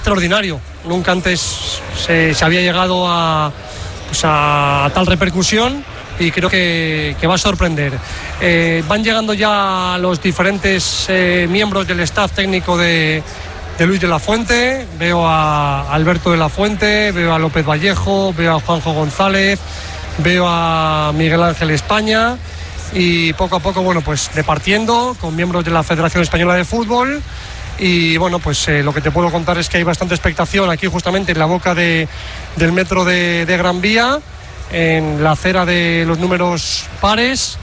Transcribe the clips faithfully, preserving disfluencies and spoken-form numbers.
extraordinario. Nunca antes se, se había llegado a, pues a tal repercusión y creo que, que va a sorprender. Eh, van llegando ya los diferentes eh, miembros del staff técnico de, de Luis de la Fuente. Veo a Alberto de la Fuente, veo a López Vallejo, veo a Juanjo González, veo a Miguel Ángel España y poco a poco, bueno, pues departiendo con miembros de la Federación Española de Fútbol. Y bueno, pues eh, lo que te puedo contar es que hay bastante expectación aquí justamente en la boca de, del metro de, de Gran Vía, en la acera de los números pares,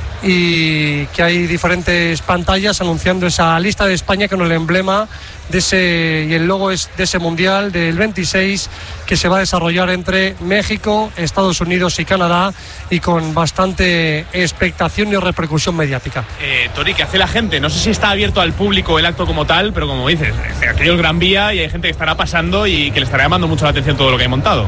y que hay diferentes pantallas anunciando esa lista de España con el emblema de ese y el logo es de ese mundial del veintiséis que se va a desarrollar entre México, Estados Unidos y Canadá, y con bastante expectación y repercusión mediática. Eh, Tori, ¿qué hace la gente? No sé si está abierto al público el acto como tal, pero como dices, aquello es Gran Vía y hay gente que estará pasando y que le estará llamando mucho la atención todo lo que hay montado.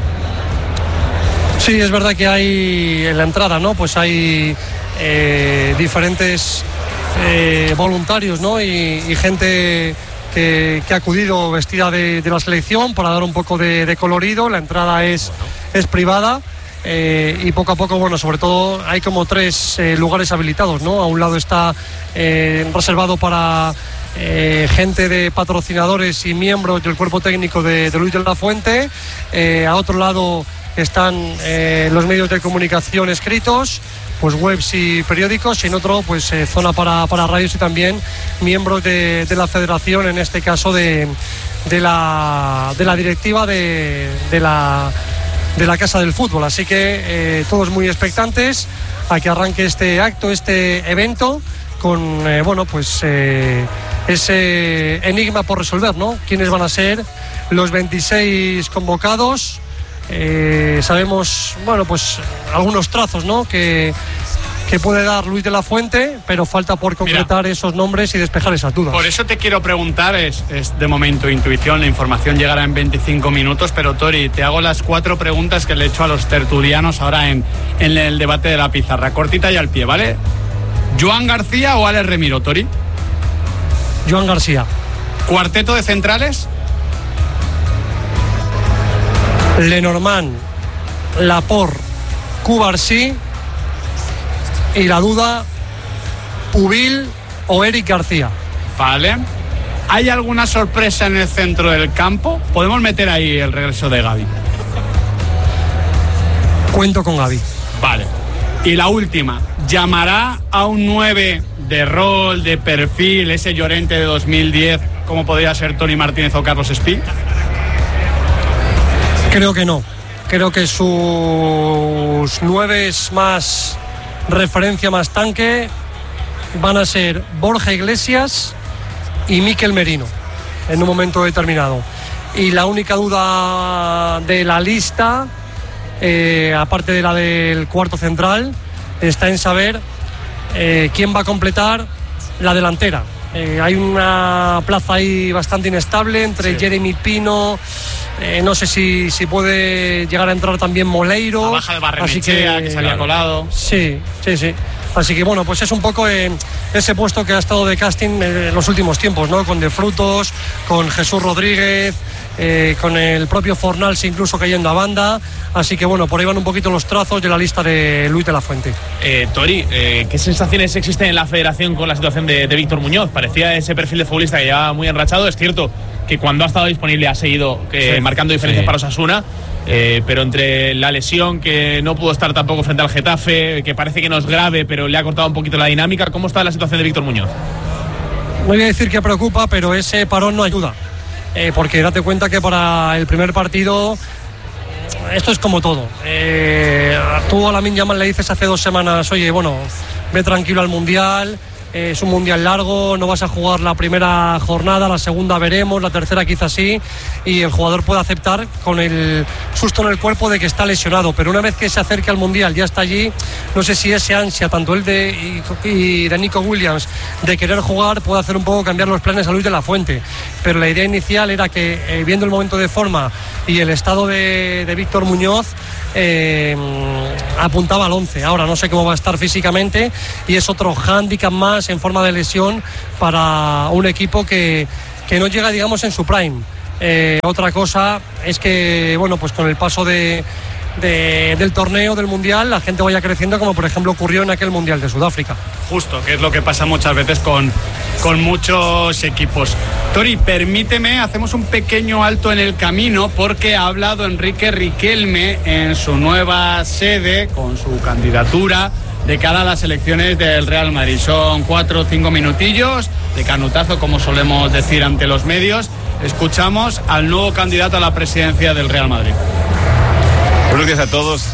Sí, es verdad que hay en la entrada, ¿no? Pues hay eh, diferentes eh, voluntarios, ¿no? Y, y gente que, que ha acudido vestida de, de la selección para dar un poco de, de colorido. La entrada es, es privada eh, y poco a poco, bueno, sobre todo hay como tres eh, lugares habilitados, ¿no? A un lado está eh, reservado para Eh, gente de patrocinadores y miembros del cuerpo técnico de, de Luis de la Fuente. Eh, a otro lado están eh, los medios de comunicación escritos, pues webs y periódicos, y en otro pues eh, zona para, para radios y también miembros de, de la federación, en este caso de, de, la, de la directiva de, de, la, de la Casa del Fútbol. Así que eh, todos muy expectantes a que arranque este acto, este evento, con eh, bueno, pues eh, ese enigma por resolver, ¿no? ¿Quiénes van a ser los veintiséis convocados? Eh, sabemos, bueno, pues algunos trazos, ¿no? Que, que puede dar Luis de la Fuente, pero falta por concretar Mira, esos nombres y despejar esas dudas. Por eso te quiero preguntar, es, es de momento intuición, la información llegará en veinticinco minutos, pero Tori, te hago las cuatro preguntas que le he hecho a los tertulianos ahora en, en el debate de la pizarra, cortita y al pie, ¿vale? ¿Joan García o Alex Remiro, Tori? Joan García. ¿Cuarteto de centrales? Lenormand, Laporte, Cubarsí, y la duda, Pubil o Eric García. Vale. ¿Hay alguna sorpresa en el centro del campo? Podemos meter ahí el regreso de Gavi. Cuento con Gavi. Vale. Y la última, ¿llamará a un nueve de rol, de perfil, ese Llorente de dos mil diez, como podría ser Toni Martínez o Carlos Espí? Creo que no. Creo que sus nueves más referencia, más tanque, van a ser Borja Iglesias y Mikel Merino en un momento determinado. Y la única duda de la lista, eh, aparte de la del cuarto central, está en saber eh, quién va a completar la delantera. Eh, hay una plaza ahí bastante inestable entre sí. Jeremy Pino, eh, no sé si, si puede llegar a entrar también Moleiro. La baja de Barrenechea, que, que se había colado. Sí, sí, sí. Así que bueno, pues es un poco eh, ese puesto que ha estado de casting en los últimos tiempos, ¿no? Con De Frutos, con Jesús Rodríguez, eh, con el propio Fornals incluso cayendo a banda. Así que bueno, por ahí van un poquito los trazos de la lista de Luis de la Fuente. Eh, Tori, eh, ¿qué sensaciones existen en la federación con la situación de, de Víctor Muñoz? Parecía ese perfil de futbolista que llevaba muy enrachado. Es cierto que cuando ha estado disponible ha seguido eh, sí, marcando diferencias sí. para Osasuna. Eh, pero entre la lesión, que no pudo estar tampoco frente al Getafe, que parece que no es grave, pero le ha cortado un poquito la dinámica, ¿cómo está la situación de Víctor Muñoz? No voy a decir que preocupa, pero ese parón no ayuda, eh, porque date cuenta que para el primer partido esto es como todo. Eh, tú a Lamine Yamal le dices hace dos semanas, oye, bueno, ve tranquilo al Mundial, eh, es un Mundial largo, no vas a jugar la primera jornada, la segunda veremos, la tercera quizás sí, y el jugador puede aceptar con el susto en el cuerpo de que está lesionado, pero una vez que se acerque al Mundial, ya está allí, no sé si ese ansia, tanto él de, y, y de Nico Williams, de querer jugar, puede hacer un poco cambiar los planes a Luis de la Fuente, pero la idea inicial era que, eh, viendo el momento de forma y el estado de, de Víctor Muñoz, eh, apuntaba al once. Ahora no sé cómo va a estar físicamente y es otro hándicap más en forma de lesión para un equipo que, que no llega, digamos, en su prime. Eh, otra cosa es que, bueno, pues con el paso de, de, del torneo, del Mundial, la gente vaya creciendo, como por ejemplo ocurrió en aquel Mundial de Sudáfrica. Justo, que es lo que pasa muchas veces con, con muchos equipos. Tori, permíteme, hacemos un pequeño alto en el camino porque ha hablado Enrique Riquelme en su nueva sede con su candidatura de cara a las elecciones del Real Madrid. Son cuatro o cinco minutillos de canutazo, como solemos decir ante los medios. Escuchamos al nuevo candidato a la presidencia del Real Madrid. Buenos días a todos.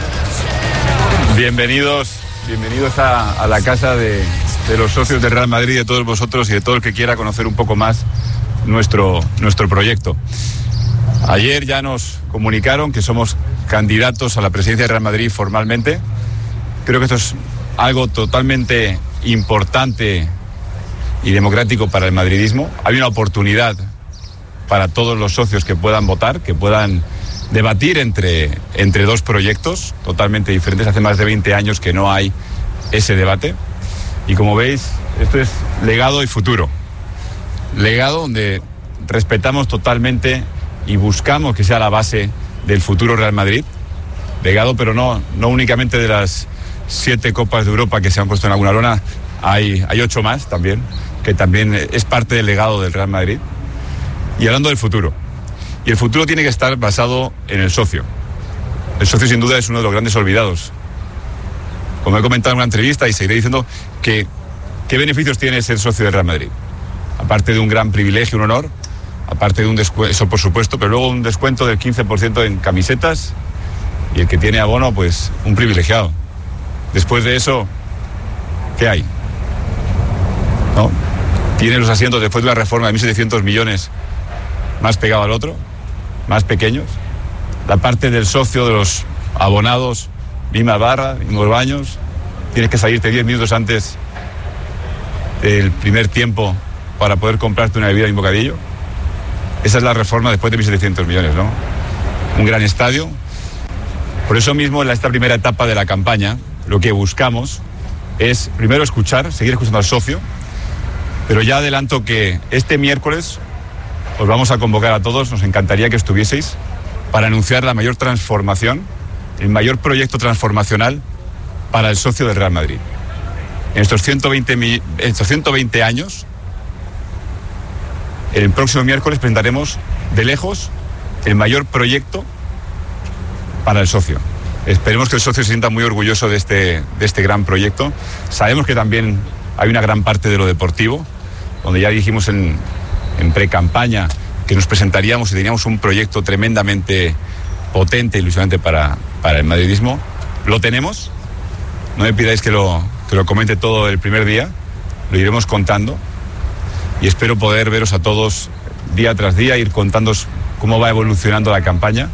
Bienvenidos, bienvenidos a, a la casa de, de los socios del Real Madrid, de todos vosotros y de todo el que quiera conocer un poco más nuestro, nuestro proyecto. Ayer ya nos comunicaron que somos candidatos a la presidencia del Real Madrid formalmente. Creo que esto es algo totalmente importante y democrático para el madridismo. Hay una oportunidad para todos los socios que puedan votar, que puedan debatir entre, entre dos proyectos totalmente diferentes. Hace más de veinte años que no hay ese debate. Y como veis, esto es legado y futuro. Legado donde respetamos totalmente y buscamos que sea la base del futuro Real Madrid. Legado, pero no, no únicamente de las siete Copas de Europa que se han puesto en alguna lona. Hay, hay ocho más también, que también es parte del legado del Real Madrid. Y hablando del futuro. Y el futuro tiene que estar basado en el socio. El socio sin duda es uno de los grandes olvidados. Como he comentado en una entrevista y seguiré diciendo que qué beneficios tiene ser socio del Real Madrid. Aparte de un gran privilegio, un honor, aparte de un descuento, eso por supuesto, pero luego un descuento del quince por ciento en camisetas y el que tiene abono, pues un privilegiado. Después de eso, ¿qué hay? ¿No? Tiene los asientos después de una reforma de mil setecientos millones más pegado al otro, más pequeños. La parte del socio de los abonados, misma barra, mismos baños. Tienes que salirte diez minutos antes del primer tiempo para poder comprarte una bebida y un bocadillo. Esa es la reforma después de mil setecientos millones, ¿no? Un gran estadio. Por eso mismo, en esta primera etapa de la campaña, lo que buscamos es primero escuchar, seguir escuchando al socio, pero ya adelanto que este miércoles os vamos a convocar a todos, nos encantaría que estuvieseis, para anunciar la mayor transformación, el mayor proyecto transformacional para el socio del Real Madrid. En estos ciento veinte, en estos ciento veinte años, el próximo miércoles presentaremos de lejos el mayor proyecto para el socio. Esperemos que el socio se sienta muy orgulloso de este, de este gran proyecto. Sabemos que también hay una gran parte de lo deportivo, donde ya dijimos en, en pre-campaña que nos presentaríamos y teníamos un proyecto tremendamente potente e ilusionante para, para el madridismo. Lo tenemos. No me pidáis que lo, que lo comente todo el primer día. Lo iremos contando. Y espero poder veros a todos día tras día, ir contándoos cómo va evolucionando la campaña.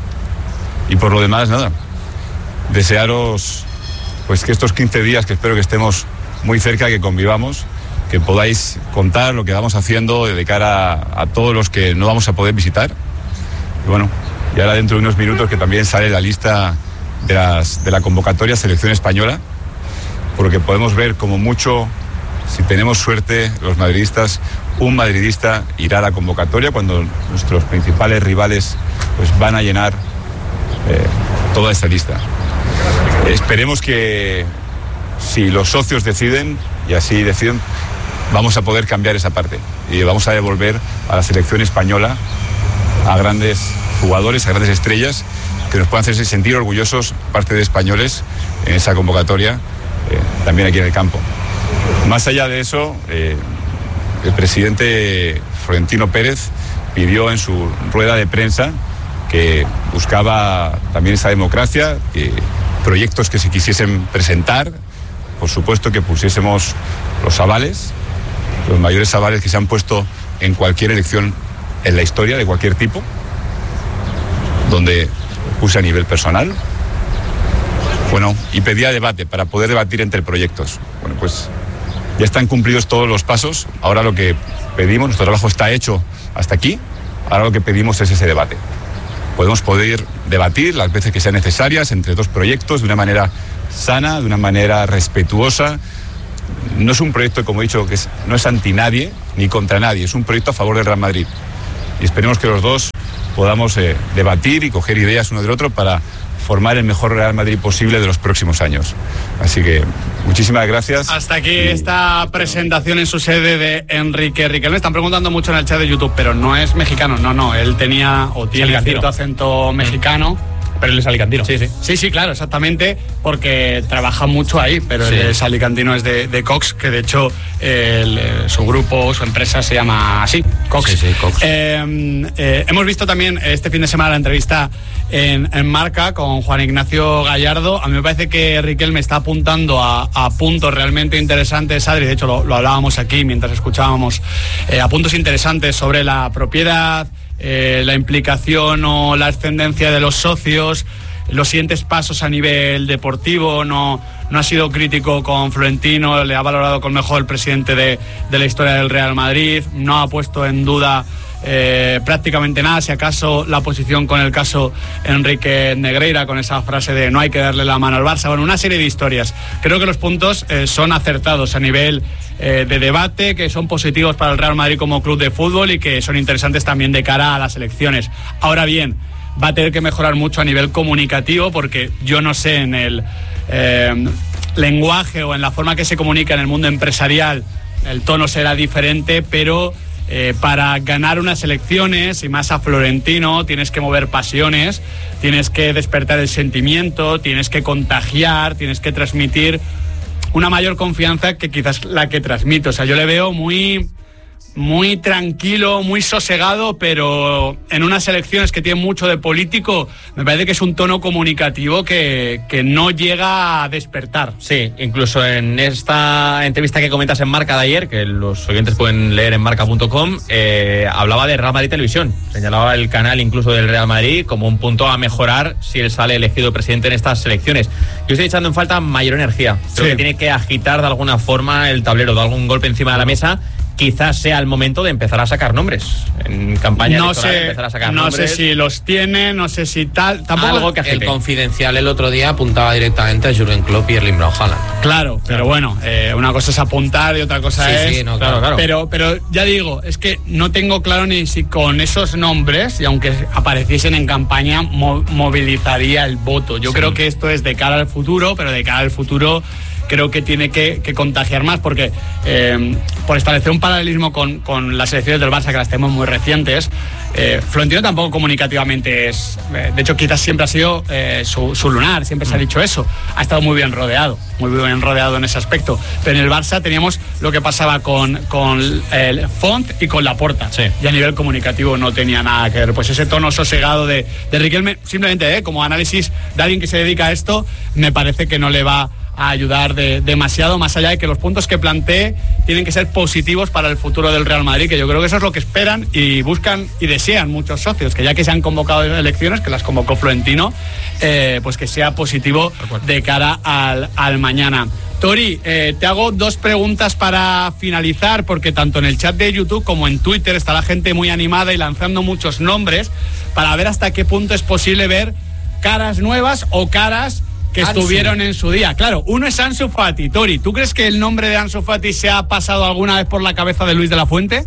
Y por lo demás, nada. Desearos pues que estos quince días, que espero que estemos muy cerca, que convivamos, que podáis contar lo que vamos haciendo de cara a, a todos los que no vamos a poder visitar. Y bueno, y ahora dentro de unos minutos que también sale la lista de, las, de la convocatoria Selección Española, porque podemos ver como mucho, si tenemos suerte, los madridistas, un madridista irá a la convocatoria cuando nuestros principales rivales pues van a llenar eh, toda esta lista. Esperemos que si los socios deciden, y así deciden, vamos a poder cambiar esa parte y vamos a devolver a la selección española a grandes jugadores, a grandes estrellas que nos puedan hacerse sentir orgullosos, parte de españoles, en esa convocatoria, eh, también aquí en el campo. Más allá de eso, eh, el presidente Florentino Pérez pidió en su rueda de prensa que buscaba también esa democracia, que proyectos que se quisiesen presentar, por supuesto que pusiésemos los avales, los mayores avales que se han puesto en cualquier elección en la historia de cualquier tipo, donde puse a nivel personal. Bueno, y pedía debate para poder debatir entre proyectos. Bueno, pues ya están cumplidos todos los pasos. Ahora lo que pedimos, nuestro trabajo está hecho hasta aquí. Ahora lo que pedimos es ese debate. Podemos poder debatir las veces que sean necesarias entre dos proyectos de una manera sana, de una manera respetuosa. No es un proyecto, como he dicho, que es, no es anti nadie ni contra nadie. Es un proyecto a favor del Real Madrid. y esperemos que los dos podamos eh, debatir y coger ideas uno del otro para formar el mejor Real Madrid posible de los próximos años. Así que muchísimas gracias. Hasta aquí esta presentación en su sede de Enrique Riquelme. Me están preguntando mucho en el chat de YouTube, pero no es mexicano, no, no, él tenía o tiene cierto acento mexicano. Pero él es alicantino. Sí, sí. Sí, sí, claro, exactamente, porque trabaja mucho ahí, pero sí. Él es alicantino, es de, de Cox, que de hecho el, su grupo, su empresa se llama así, Cox. Sí, sí, Cox. Eh, eh, hemos visto también este fin de semana la entrevista en, en Marca con Juan Ignacio Gallardo. A mí me parece que Riquelme está apuntando a, a puntos realmente interesantes, Adri, de hecho lo, lo hablábamos aquí mientras escuchábamos, eh, a puntos interesantes sobre la propiedad, Eh, la implicación o la ascendencia de los socios, los siguientes pasos a nivel deportivo. No, no ha sido crítico con Florentino, le ha valorado con mejor el presidente de, de la historia del Real Madrid, no ha puesto en duda eh, prácticamente nada, si acaso la posición con el caso Enrique Negreira, con esa frase de no hay que darle la mano al Barça. Bueno, una serie de historias. Creo que los puntos eh, son acertados a nivel eh, de debate, que son positivos para el Real Madrid como club de fútbol y que son interesantes también de cara a las elecciones. Ahora bien, va a tener que mejorar mucho a nivel comunicativo, porque yo no sé en el eh, lenguaje o en la forma que se comunica en el mundo empresarial, el tono será diferente, pero Eh, para ganar unas elecciones, y más a Florentino, tienes que mover pasiones, tienes que despertar el sentimiento, tienes que contagiar, tienes que transmitir una mayor confianza que quizás la que transmite. O sea, yo le veo muy, muy tranquilo, muy sosegado, pero en unas elecciones que tienen mucho de político, me parece que es un tono comunicativo que, que no llega a despertar. Sí, incluso en esta entrevista que comentas en Marca de ayer, que los oyentes pueden leer en marca punto com, eh, hablaba de Real Madrid Televisión, señalaba el canal incluso del Real Madrid como un punto a mejorar si él sale elegido presidente en estas elecciones. Yo estoy echando en falta mayor energía, creo Sí. que tiene que agitar de alguna forma el tablero, dar algún golpe encima de la mesa. Quizás sea el momento de empezar a sacar nombres en campaña No electoral, sé, empezar a sacar no nombres. sé si los tiene, no sé si tal. Tampoco Algo que El agite. Confidencial el otro día apuntaba directamente a Jürgen Klopp y Erling Braut Haaland. Claro, pero bueno, eh, una cosa es apuntar y otra cosa Sí, es. sí, no, claro, claro. Pero, pero ya digo, es que no tengo claro ni si con esos nombres, y aunque apareciesen en campaña, mo- movilizaría el voto. Yo Sí. creo que esto es de cara al futuro, pero de cara al futuro creo que tiene que, que contagiar más, porque eh, por establecer un paralelismo con, con las elecciones del Barça, que las tenemos muy recientes, eh, Florentino tampoco comunicativamente es, eh, de hecho quizás siempre ha sido eh, su, su lunar, siempre se ha dicho eso, ha estado muy bien rodeado, muy bien rodeado en ese aspecto, pero en el Barça teníamos lo que pasaba con, con el Font y con Laporta, Sí. y a nivel comunicativo no tenía nada que ver, pues ese tono sosegado de, de Riquelme, simplemente eh, como análisis de alguien que se dedica a esto, me parece que no le va a ayudar de, demasiado, más allá de que los puntos que plantee tienen que ser positivos para el futuro del Real Madrid, que yo creo que eso es lo que esperan y buscan y desean muchos socios, que ya que se han convocado elecciones, que las convocó Florentino, eh, pues que sea positivo de cara al, al mañana. Tori, eh, te hago dos preguntas para finalizar, porque tanto en el chat de YouTube como en Twitter está la gente muy animada y lanzando muchos nombres para ver hasta qué punto es posible ver caras nuevas o caras que Ansu. estuvieron en su día. Claro, uno es Ansu Fati. Tori, ¿tú crees que el nombre de Ansu Fati se ha pasado alguna vez por la cabeza de Luis de la Fuente?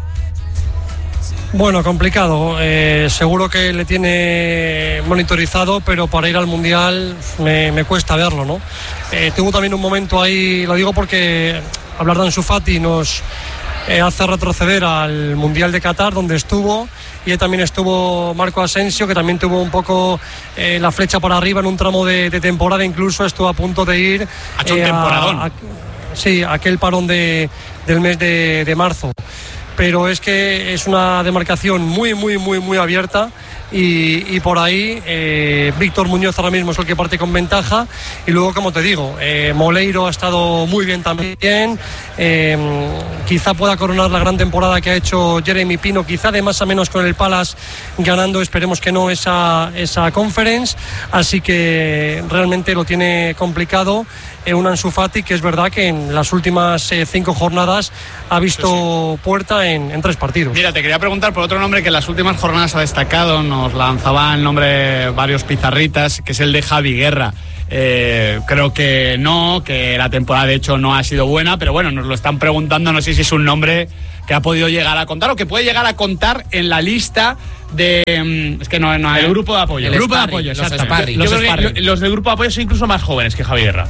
Bueno, complicado. Eh, seguro que le tiene monitorizado, pero para ir al Mundial me, me cuesta verlo, ¿no? Eh, tengo también un momento ahí, lo digo porque hablar de Ansu Fati nos eh, hace retroceder al Mundial de Qatar, donde estuvo, y ahí también estuvo Marco Asensio, que también tuvo un poco eh, la flecha para arriba en un tramo de, de temporada, incluso estuvo a punto de ir... Ha hecho un a- temporadón. a- sí, aquel parón de, del mes de, de marzo. Pero es que es una demarcación muy, muy, muy, muy abierta y, y por ahí eh, Víctor Muñoz ahora mismo es el que parte con ventaja y luego, como te digo, eh, Moleiro ha estado muy bien también, eh, quizá pueda coronar la gran temporada que ha hecho Jeremy Pino, quizá de más a menos con el Palace ganando, esperemos que no, esa, esa conference, así que realmente lo tiene complicado. eh, un Ansu Fati que es verdad que en las últimas eh, cinco jornadas ha visto sí, sí. puerta en, en tres partidos. Mira, te quería preguntar por otro nombre que en las últimas jornadas ha destacado, nos lanzaba el nombre varios pizarritas, que es el de Javi Guerra. Eh, creo que no, que la temporada de hecho no ha sido buena, pero bueno, nos lo están preguntando, no sé si es un nombre que ha podido llegar a contar o que puede llegar a contar en la lista de... Es que no, no hay... El grupo de apoyo. El, el grupo de apoyo, los exactamente. Los, los, los del grupo de apoyo son incluso más jóvenes que Javi Guerra.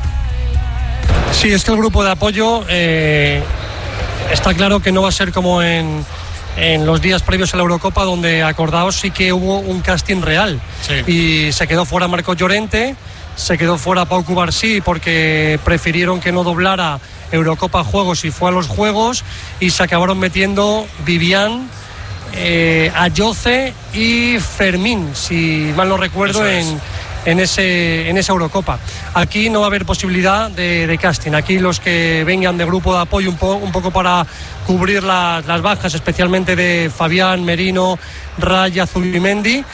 Sí, es que el grupo de apoyo eh, está claro que no va a ser como en... en los días previos a la Eurocopa, donde acordaos sí que hubo un casting real sí. y se quedó fuera Marco Llorente, se quedó fuera Pau Cubarsí porque prefirieron que no doblara Eurocopa Juegos y fue a los Juegos, y se acabaron metiendo Vivian, eh, Ayoce y Fermín, si mal no recuerdo, en, en, ese, en esa Eurocopa. Aquí no va a haber posibilidad de, de casting. Aquí los que vengan de grupo de apoyo un, po, un poco para cubrir la, las bajas, especialmente de Fabián, Merino, Raya, Zubimendi,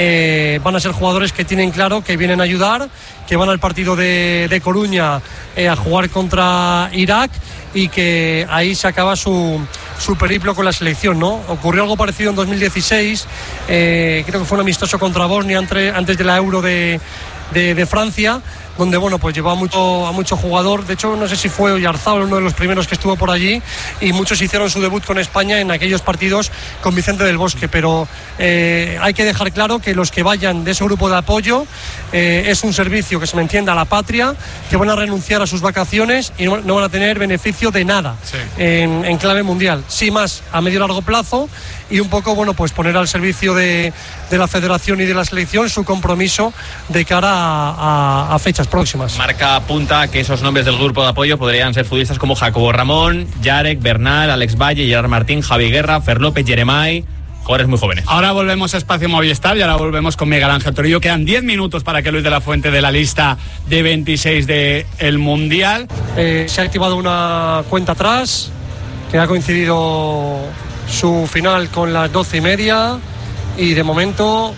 eh, van a ser jugadores que tienen claro que vienen a ayudar, que van al partido de, de Coruña eh, a jugar contra Irak, y que ahí se acaba su, su periplo con la selección, ¿no? Ocurrió algo parecido en dos mil dieciséis, eh, creo que fue un amistoso contra Bosnia entre, antes de la Euro de, de, de Francia, donde bueno, pues llevó a mucho, a mucho jugador. De hecho, no sé si fue Oyarzábal uno de los primeros que estuvo por allí, y muchos hicieron su debut con España en aquellos partidos con Vicente del Bosque. Pero eh, hay que dejar claro que los que vayan de ese grupo de apoyo eh, es un servicio, que se me entienda, a la patria, que van a renunciar a sus vacaciones y no, no van a tener beneficio de nada sí. en, en clave mundial. Sí, más a medio y largo plazo, y un poco, bueno, pues poner al servicio de, de la federación y de la selección su compromiso de cara a, a, a fechas próximas. Marca apunta que esos nombres del grupo de apoyo podrían ser futbolistas como Jacobo Ramón, Yarek, Bernal, Alex Valle, Gerard Martín, Javi Guerra, Fer López, Jeremai, jugadores muy jóvenes. Ahora volvemos a Espacio Movistar y ahora volvemos con Miguel Ángel Torillo. Quedan diez minutos para que Luis de la Fuente dé la lista de veintiséis del Mundial. Eh, se ha activado una cuenta atrás que ha coincidido su final con las doce y media, y de momento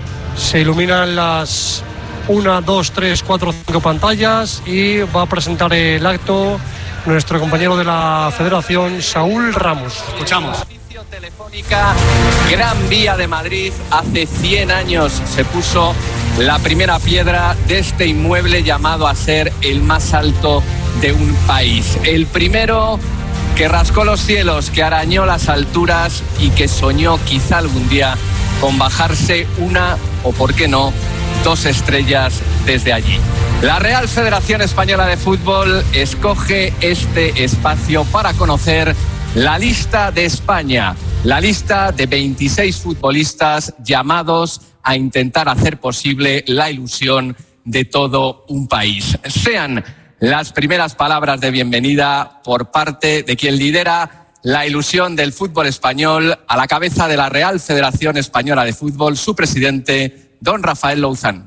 se iluminan las una, dos, tres, cuatro, cinco pantallas, y va a presentar el acto nuestro compañero de la Federación, Saúl Ramos. Escuchamos. Telefónica, Gran Vía de Madrid. Hace cien años se puso la primera piedra de este inmueble llamado a ser el más alto de un país. El primero que rascó los cielos, que arañó las alturas y que soñó quizá algún día con bajarse una, o por qué no, dos estrellas desde allí. La Real Federación Española de Fútbol escoge este espacio para conocer la lista de España, la lista de veintiséis futbolistas llamados a intentar hacer posible la ilusión de todo un país. Sean las primeras palabras de bienvenida por parte de quien lidera la ilusión del fútbol español, a la cabeza de la Real Federación Española de Fútbol, su presidente, don Rafael Louzán.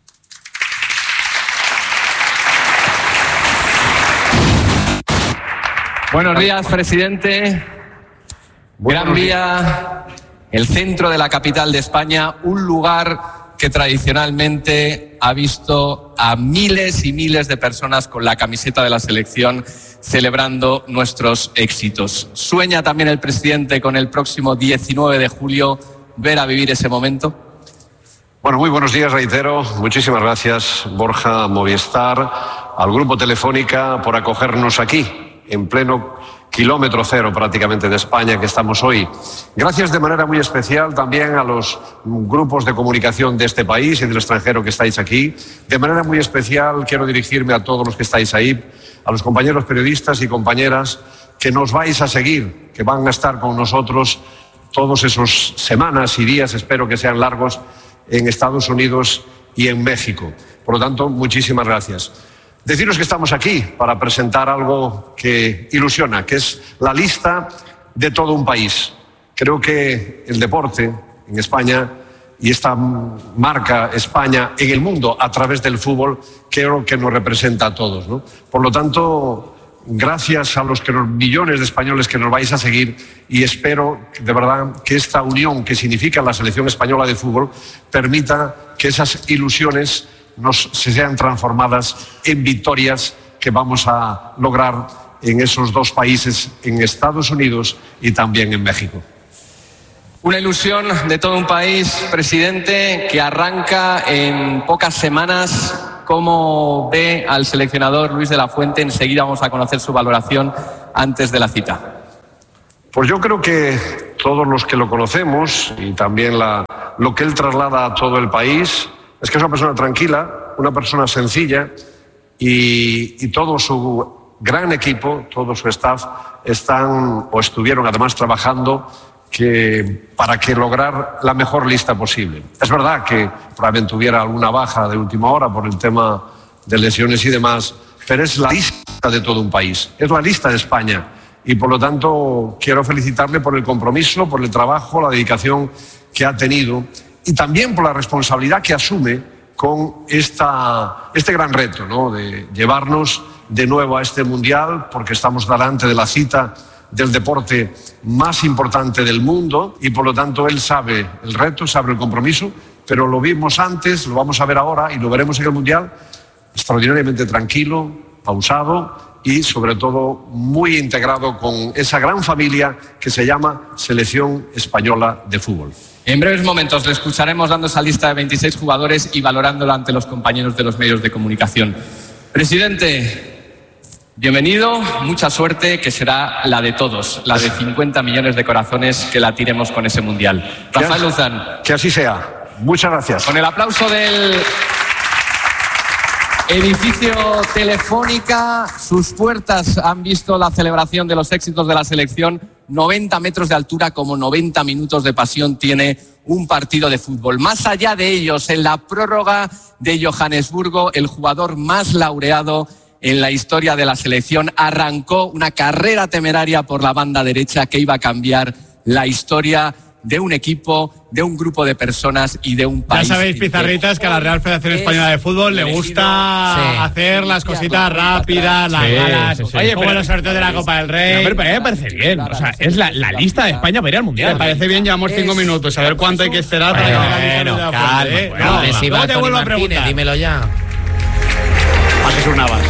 Buenos días, presidente. Gran Vía, el centro de la capital de España, un lugar que tradicionalmente ha visto a miles y miles de personas con la camiseta de la selección celebrando nuestros éxitos. ¿Sueña también el presidente con el próximo diecinueve de julio ver a vivir ese momento? Bueno, muy buenos días, reitero. Muchísimas gracias, Borja, Movistar, al Grupo Telefónica por acogernos aquí, en pleno kilómetro cero prácticamente de España que estamos hoy. Gracias de manera muy especial también a los grupos de comunicación de este país y del extranjero que estáis aquí. De manera muy especial quiero dirigirme a todos los que estáis ahí, a los compañeros periodistas y compañeras que nos vais a seguir, que van a estar con nosotros todos esos semanas y días, espero que sean largos, en Estados Unidos y en México. Por lo tanto, muchísimas gracias. Deciros que estamos aquí para presentar algo que ilusiona, que es la lista de todo un país. Creo que el deporte en España y esta marca España en el mundo a través del fútbol, creo que nos representa a todos, ¿no? Por lo tanto, gracias a los que los millones de españoles que nos vais a seguir, y espero de verdad que esta unión que significa la selección española de fútbol permita que esas ilusiones nos, se sean transformadas en victorias que vamos a lograr en esos dos países, en Estados Unidos y también en México. Una ilusión de todo un país, presidente, que arranca en pocas semanas. ¿Cómo ve al seleccionador Luis de la Fuente? Enseguida vamos a conocer su valoración antes de la cita. Pues yo creo que todos los que lo conocemos y también la, lo que él traslada a todo el país es que es una persona tranquila, una persona sencilla y, y todo su gran equipo, todo su staff están o estuvieron además trabajando que, para que lograr la mejor lista posible. Es verdad que probablemente hubiera alguna baja de última hora por el tema de lesiones y demás, pero es la lista de todo un país, es la lista de España. Y por lo tanto quiero felicitarle por el compromiso, por el trabajo, la dedicación que ha tenido y también por la responsabilidad que asume con esta, este gran reto, ¿no?, de llevarnos de nuevo a este Mundial, porque estamos delante de la cita del deporte más importante del mundo y por lo tanto él sabe el reto, sabe el compromiso, pero lo vimos antes, lo vamos a ver ahora y lo veremos en el Mundial extraordinariamente tranquilo, pausado y sobre todo muy integrado con esa gran familia que se llama Selección Española de Fútbol. En breves momentos le escucharemos dando esa lista de veintiséis jugadores y valorándola ante los compañeros de los medios de comunicación. Presidente, bienvenido, mucha suerte, que será la de todos, la de cincuenta millones de corazones que la tiremos con ese Mundial. Rafael Luzán. Que así sea. Muchas gracias. Con el aplauso del edificio Telefónica, sus puertas han visto la celebración de los éxitos de la selección. noventa metros de altura, como noventa minutos de pasión tiene un partido de fútbol. Más allá de ellos, en la prórroga de Johannesburgo, el jugador más laureado en la historia de la selección arrancó una carrera temeraria por la banda derecha que iba a cambiar la historia de un equipo, de un grupo de personas y de un país. Ya sabéis, pizarritas, que a la Real Federación Española de Fútbol le gusta sí. hacer las cositas rápidas, las sí, galas, sí, sí. Oye, como los sorteos de la Copa del Rey. No, pero a mí me parece bien. O sea, es la, la lista de España para ir al Mundial. Me parece bien, llevamos cinco minutos. A ver cuánto hay que esperar para bueno, que la lista bueno, de calma, Fuente, ¿eh? bueno, no, si no, va te Tony vuelvo a Martínez, preguntar. dímelo ya. A Jesús Navas.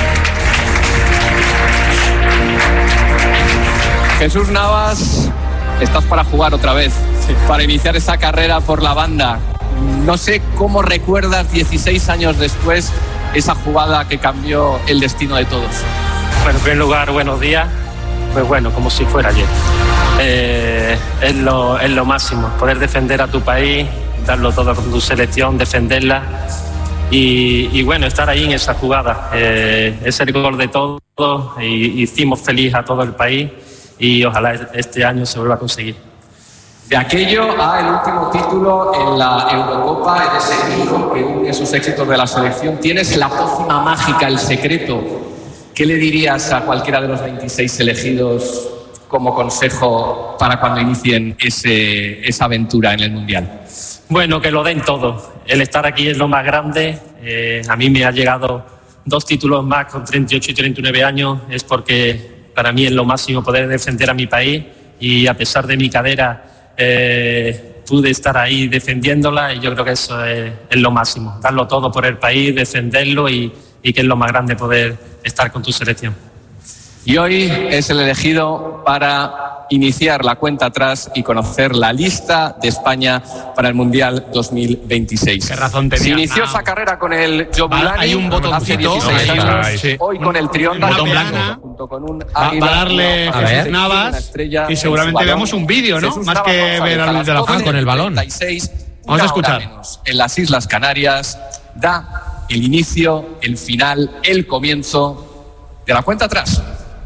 Jesús Navas, estás para jugar otra vez, sí. para iniciar esa carrera por la banda. No sé cómo recuerdas dieciséis años después esa jugada que cambió el destino de todos. Bueno, en primer lugar, buenos días. Pues bueno, como si fuera ayer. Eh, es, lo, es lo máximo, poder defender a tu país, darlo todo con tu selección, defenderla y, y bueno, estar ahí en esa jugada. Eh, es el gol de todos y hicimos feliz a todo el país. Y ojalá este año se vuelva a conseguir. De aquello a el último título en la Eurocopa, en ese hilo que une esos éxitos de la selección, tienes la pócima mágica, el secreto. ¿Qué le dirías a cualquiera de los veintiséis elegidos como consejo para cuando inicien ese, esa aventura en el Mundial? Bueno, que lo den todo. El estar aquí es lo más grande. Eh, a mí me ha llegado dos títulos más con treinta y ocho y treinta y nueve años. Es porque para mí es lo máximo poder defender a mi país y a pesar de mi cadera eh, pude estar ahí defendiéndola y yo creo que eso es, es lo máximo, darlo todo por el país, defenderlo y, y que es lo más grande poder estar con tu selección. Y hoy es el elegido para iniciar la cuenta atrás y conocer la lista de España para el Mundial dos mil veintiséis. ¿Qué razón tenía? Se inició no. esa carrera con el Jobulani. Hay un botoncito hace ahí, años, ahí, sí. hoy con el Trión un botón blanco. Junto con un va, va a darle a Jesús Navas y seguramente veamos un vídeo, ¿no? Jesús Más Navas, que ver a Luis de la Fuente. Con el balón. Vamos a escuchar. En las Islas Canarias da el inicio, el final, el comienzo de la cuenta atrás.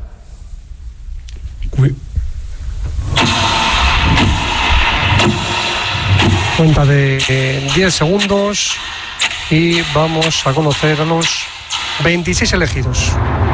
Cuenta de diez segundos y vamos a conocer a los veintiséis elegidos.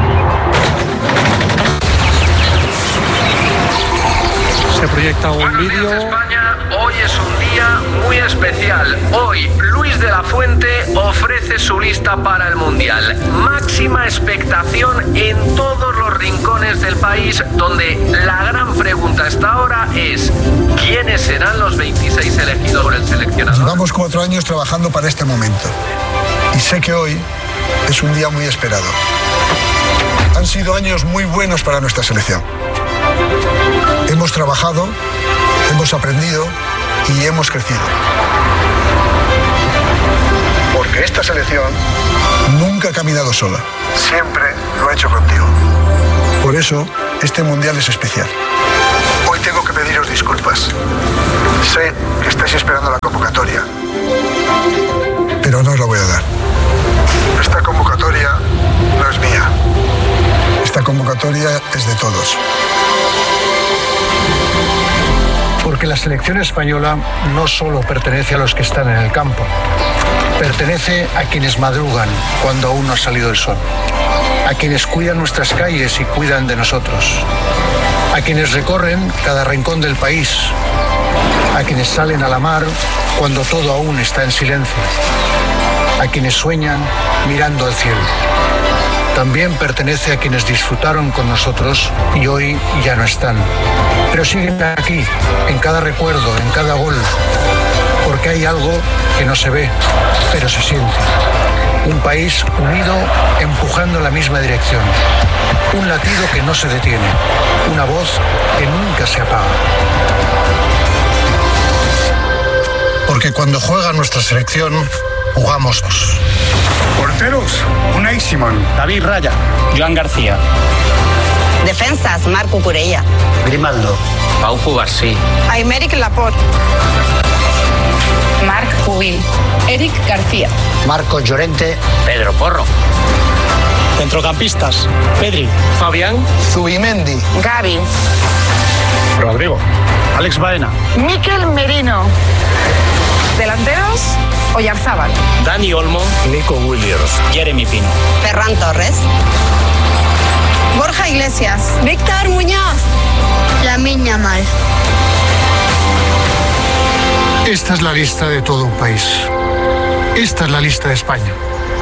Se proyecta un vídeo. España, hoy es un día muy especial. Hoy Luis de la Fuente ofrece su lista para el Mundial. Máxima expectación en todos los rincones del país, donde la gran pregunta hasta ahora es ¿quiénes serán los veintiséis elegidos por el seleccionador? Llevamos cuatro años trabajando para este momento. Y sé que hoy es un día muy esperado. Han sido años muy buenos para nuestra selección. Hemos trabajado, hemos aprendido y hemos crecido. Porque esta selección nunca ha caminado sola. Siempre lo ha hecho contigo. Por eso, este Mundial es especial. Hoy tengo que pediros disculpas. Sé que estáis esperando la convocatoria, pero no os la voy a dar. Esta convocatoria no es mía. Esta convocatoria es de todos. Porque la selección española no solo pertenece a los que están en el campo, pertenece a quienes madrugan cuando aún no ha salido el sol, a quienes cuidan nuestras calles y cuidan de nosotros, a quienes recorren cada rincón del país, a quienes salen a la mar cuando todo aún está en silencio, a quienes sueñan mirando al cielo. También pertenece a quienes disfrutaron con nosotros y hoy ya no están, pero siguen aquí, en cada recuerdo, en cada gol, porque hay algo que no se ve, pero se siente. Un país unido empujando en la misma dirección, un latido que no se detiene, una voz que nunca se apaga. Porque cuando juega nuestra selección, jugamos. Porteros, Unai Simón, David Raya, Joan García. Defensas, Marc Cucurella, Grimaldo, Pau Cubarsí, Aymeric Laporte, Marc Pubil, Eric García, Marcos Llorente, Pedro Porro. Centrocampistas, Pedri, Fabián, Zubimendi, Gavi, Rodrigo, Alex Baena, Mikel Merino. Delanteros, Oyarzábal, Dani Olmo, Nico Williams, Jeremy Pino, Ferran Torres, Borja Iglesias, Víctor Muñoz, Lamine Yamal. Esta es la lista de todo un país. Esta es la lista de España.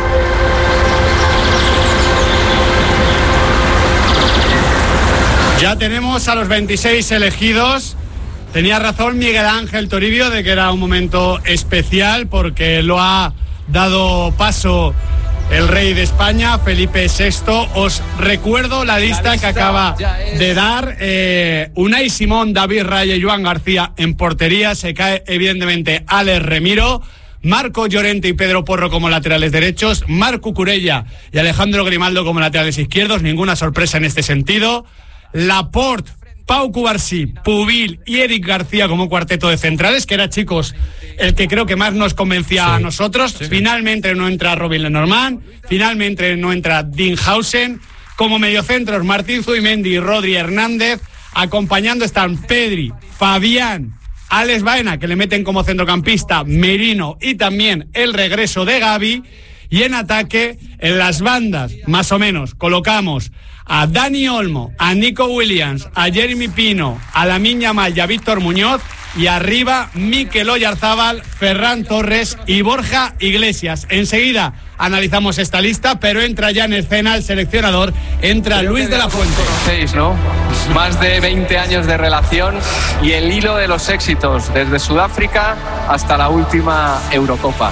Ya tenemos a los veintiséis elegidos. Tenía razón Miguel Ángel Toribio de que era un momento especial porque lo ha dado paso el rey de España, Felipe sexto. Os recuerdo la lista, la lista que acaba de dar. Eh, Unai Simón, David Raya y Joan García en portería. Se cae evidentemente Alex Remiro. Marco Llorente y Pedro Porro como laterales derechos. Marc Cucurella y Alejandro Grimaldo como laterales izquierdos. Ninguna sorpresa en este sentido. Laporte, Pau Cubarsí, Pubil y Eric García como cuarteto de centrales, que era, chicos, el que creo que más nos convencía sí, a nosotros. Sí. Finalmente no entra Robin Lenormand, finalmente no entra Dinhausen. Como mediocentros, Martín Zubimendi y Rodri Hernández. Acompañando están Pedri, Fabián, Alex Baena, que le meten como centrocampista, Merino y también el regreso de Gavi. Y en ataque, en las bandas, más o menos, colocamos a Dani Olmo, a Nico Williams, a Jeremy Pino, a Lamine Yamal y a Víctor Muñoz. Y arriba, Mikel Oyarzábal, Ferran Torres y Borja Iglesias. Enseguida analizamos esta lista, pero entra ya en escena el seleccionador, entra Luis de la Fuente. Conocéis, ¿no? Más de veinte años de relación y el hilo de los éxitos, desde Sudáfrica hasta la última Eurocopa.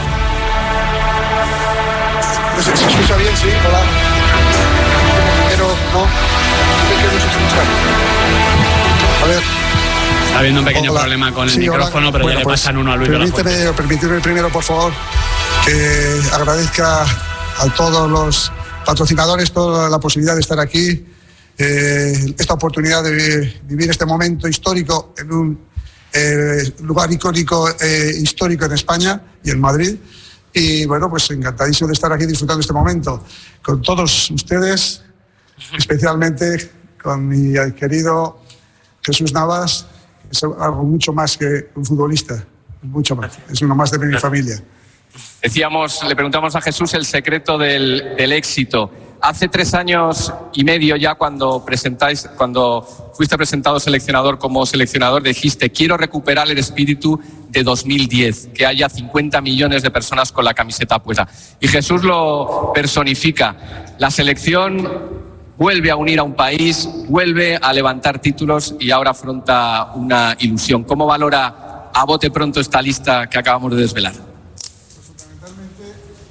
¿Se escucha bien? Sí, hola. Pero no, ¿qué no se escucha? A ver. Está habiendo un pequeño hola. problema con el sí, micrófono, hola. Pero bueno, ya le pues, pasan uno a Luis de la Fuente. Permíteme primero, por favor, que agradezca a todos los patrocinadores toda la posibilidad de estar aquí, eh, esta oportunidad de vivir este momento histórico en un eh, lugar icónico eh, histórico en España y en Madrid. Y bueno, pues encantadísimo de estar aquí disfrutando este momento con todos ustedes, especialmente con mi querido Jesús Navas, que es algo mucho más que un futbolista, mucho más, es uno más de mi familia. Decíamos, le preguntamos a Jesús el secreto del, del éxito. Hace tres años y medio ya cuando presentáis, cuando fuiste presentado seleccionador como seleccionador, dijiste, quiero recuperar el espíritu de dos mil diez, que haya cincuenta millones de personas con la camiseta puesta. Y Jesús lo personifica. La selección vuelve a unir a un país, vuelve a levantar títulos y ahora afronta una ilusión. ¿Cómo valora a bote pronto esta lista que acabamos de desvelar?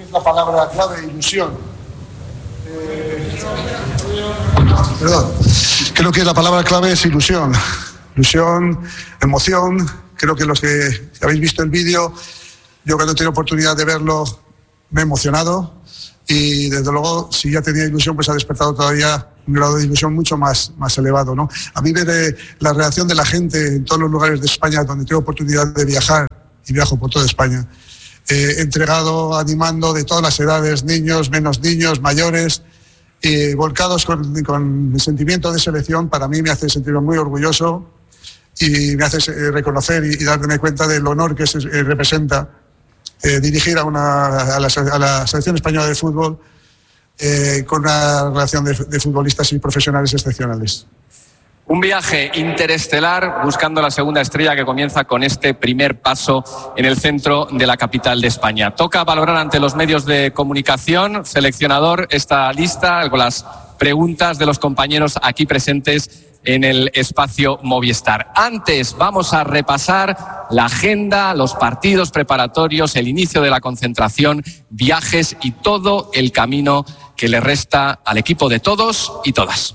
la palabra clave, ilusión. Eh, perdón. Creo que la palabra clave es ilusión. Ilusión, emoción. Creo que los que habéis visto el vídeo, yo cuando he tenido oportunidad de verlo me he emocionado y desde luego si ya tenía ilusión pues ha despertado todavía un grado de ilusión mucho más, más elevado, ¿no? A mí ver eh, la reacción de la gente en todos los lugares de España donde tengo oportunidad de viajar y viajo por toda España, eh, entregado, animando de todas las edades, niños, menos niños, mayores, y volcados con, con el sentimiento de selección, para mí me hace sentirme muy orgulloso y me hace eh, reconocer y, y darme cuenta del honor que se eh, representa eh, dirigir a, una, a, la, a la selección española de fútbol eh, con una relación de, de futbolistas y profesionales excepcionales. Un viaje interestelar buscando la segunda estrella que comienza con este primer paso en el centro de la capital de España. Toca valorar ante los medios de comunicación, seleccionador, esta lista con las preguntas de los compañeros aquí presentes en el espacio Movistar. Antes vamos a repasar la agenda, los partidos preparatorios, el inicio de la concentración, viajes y todo el camino que le resta al equipo de todos y todas.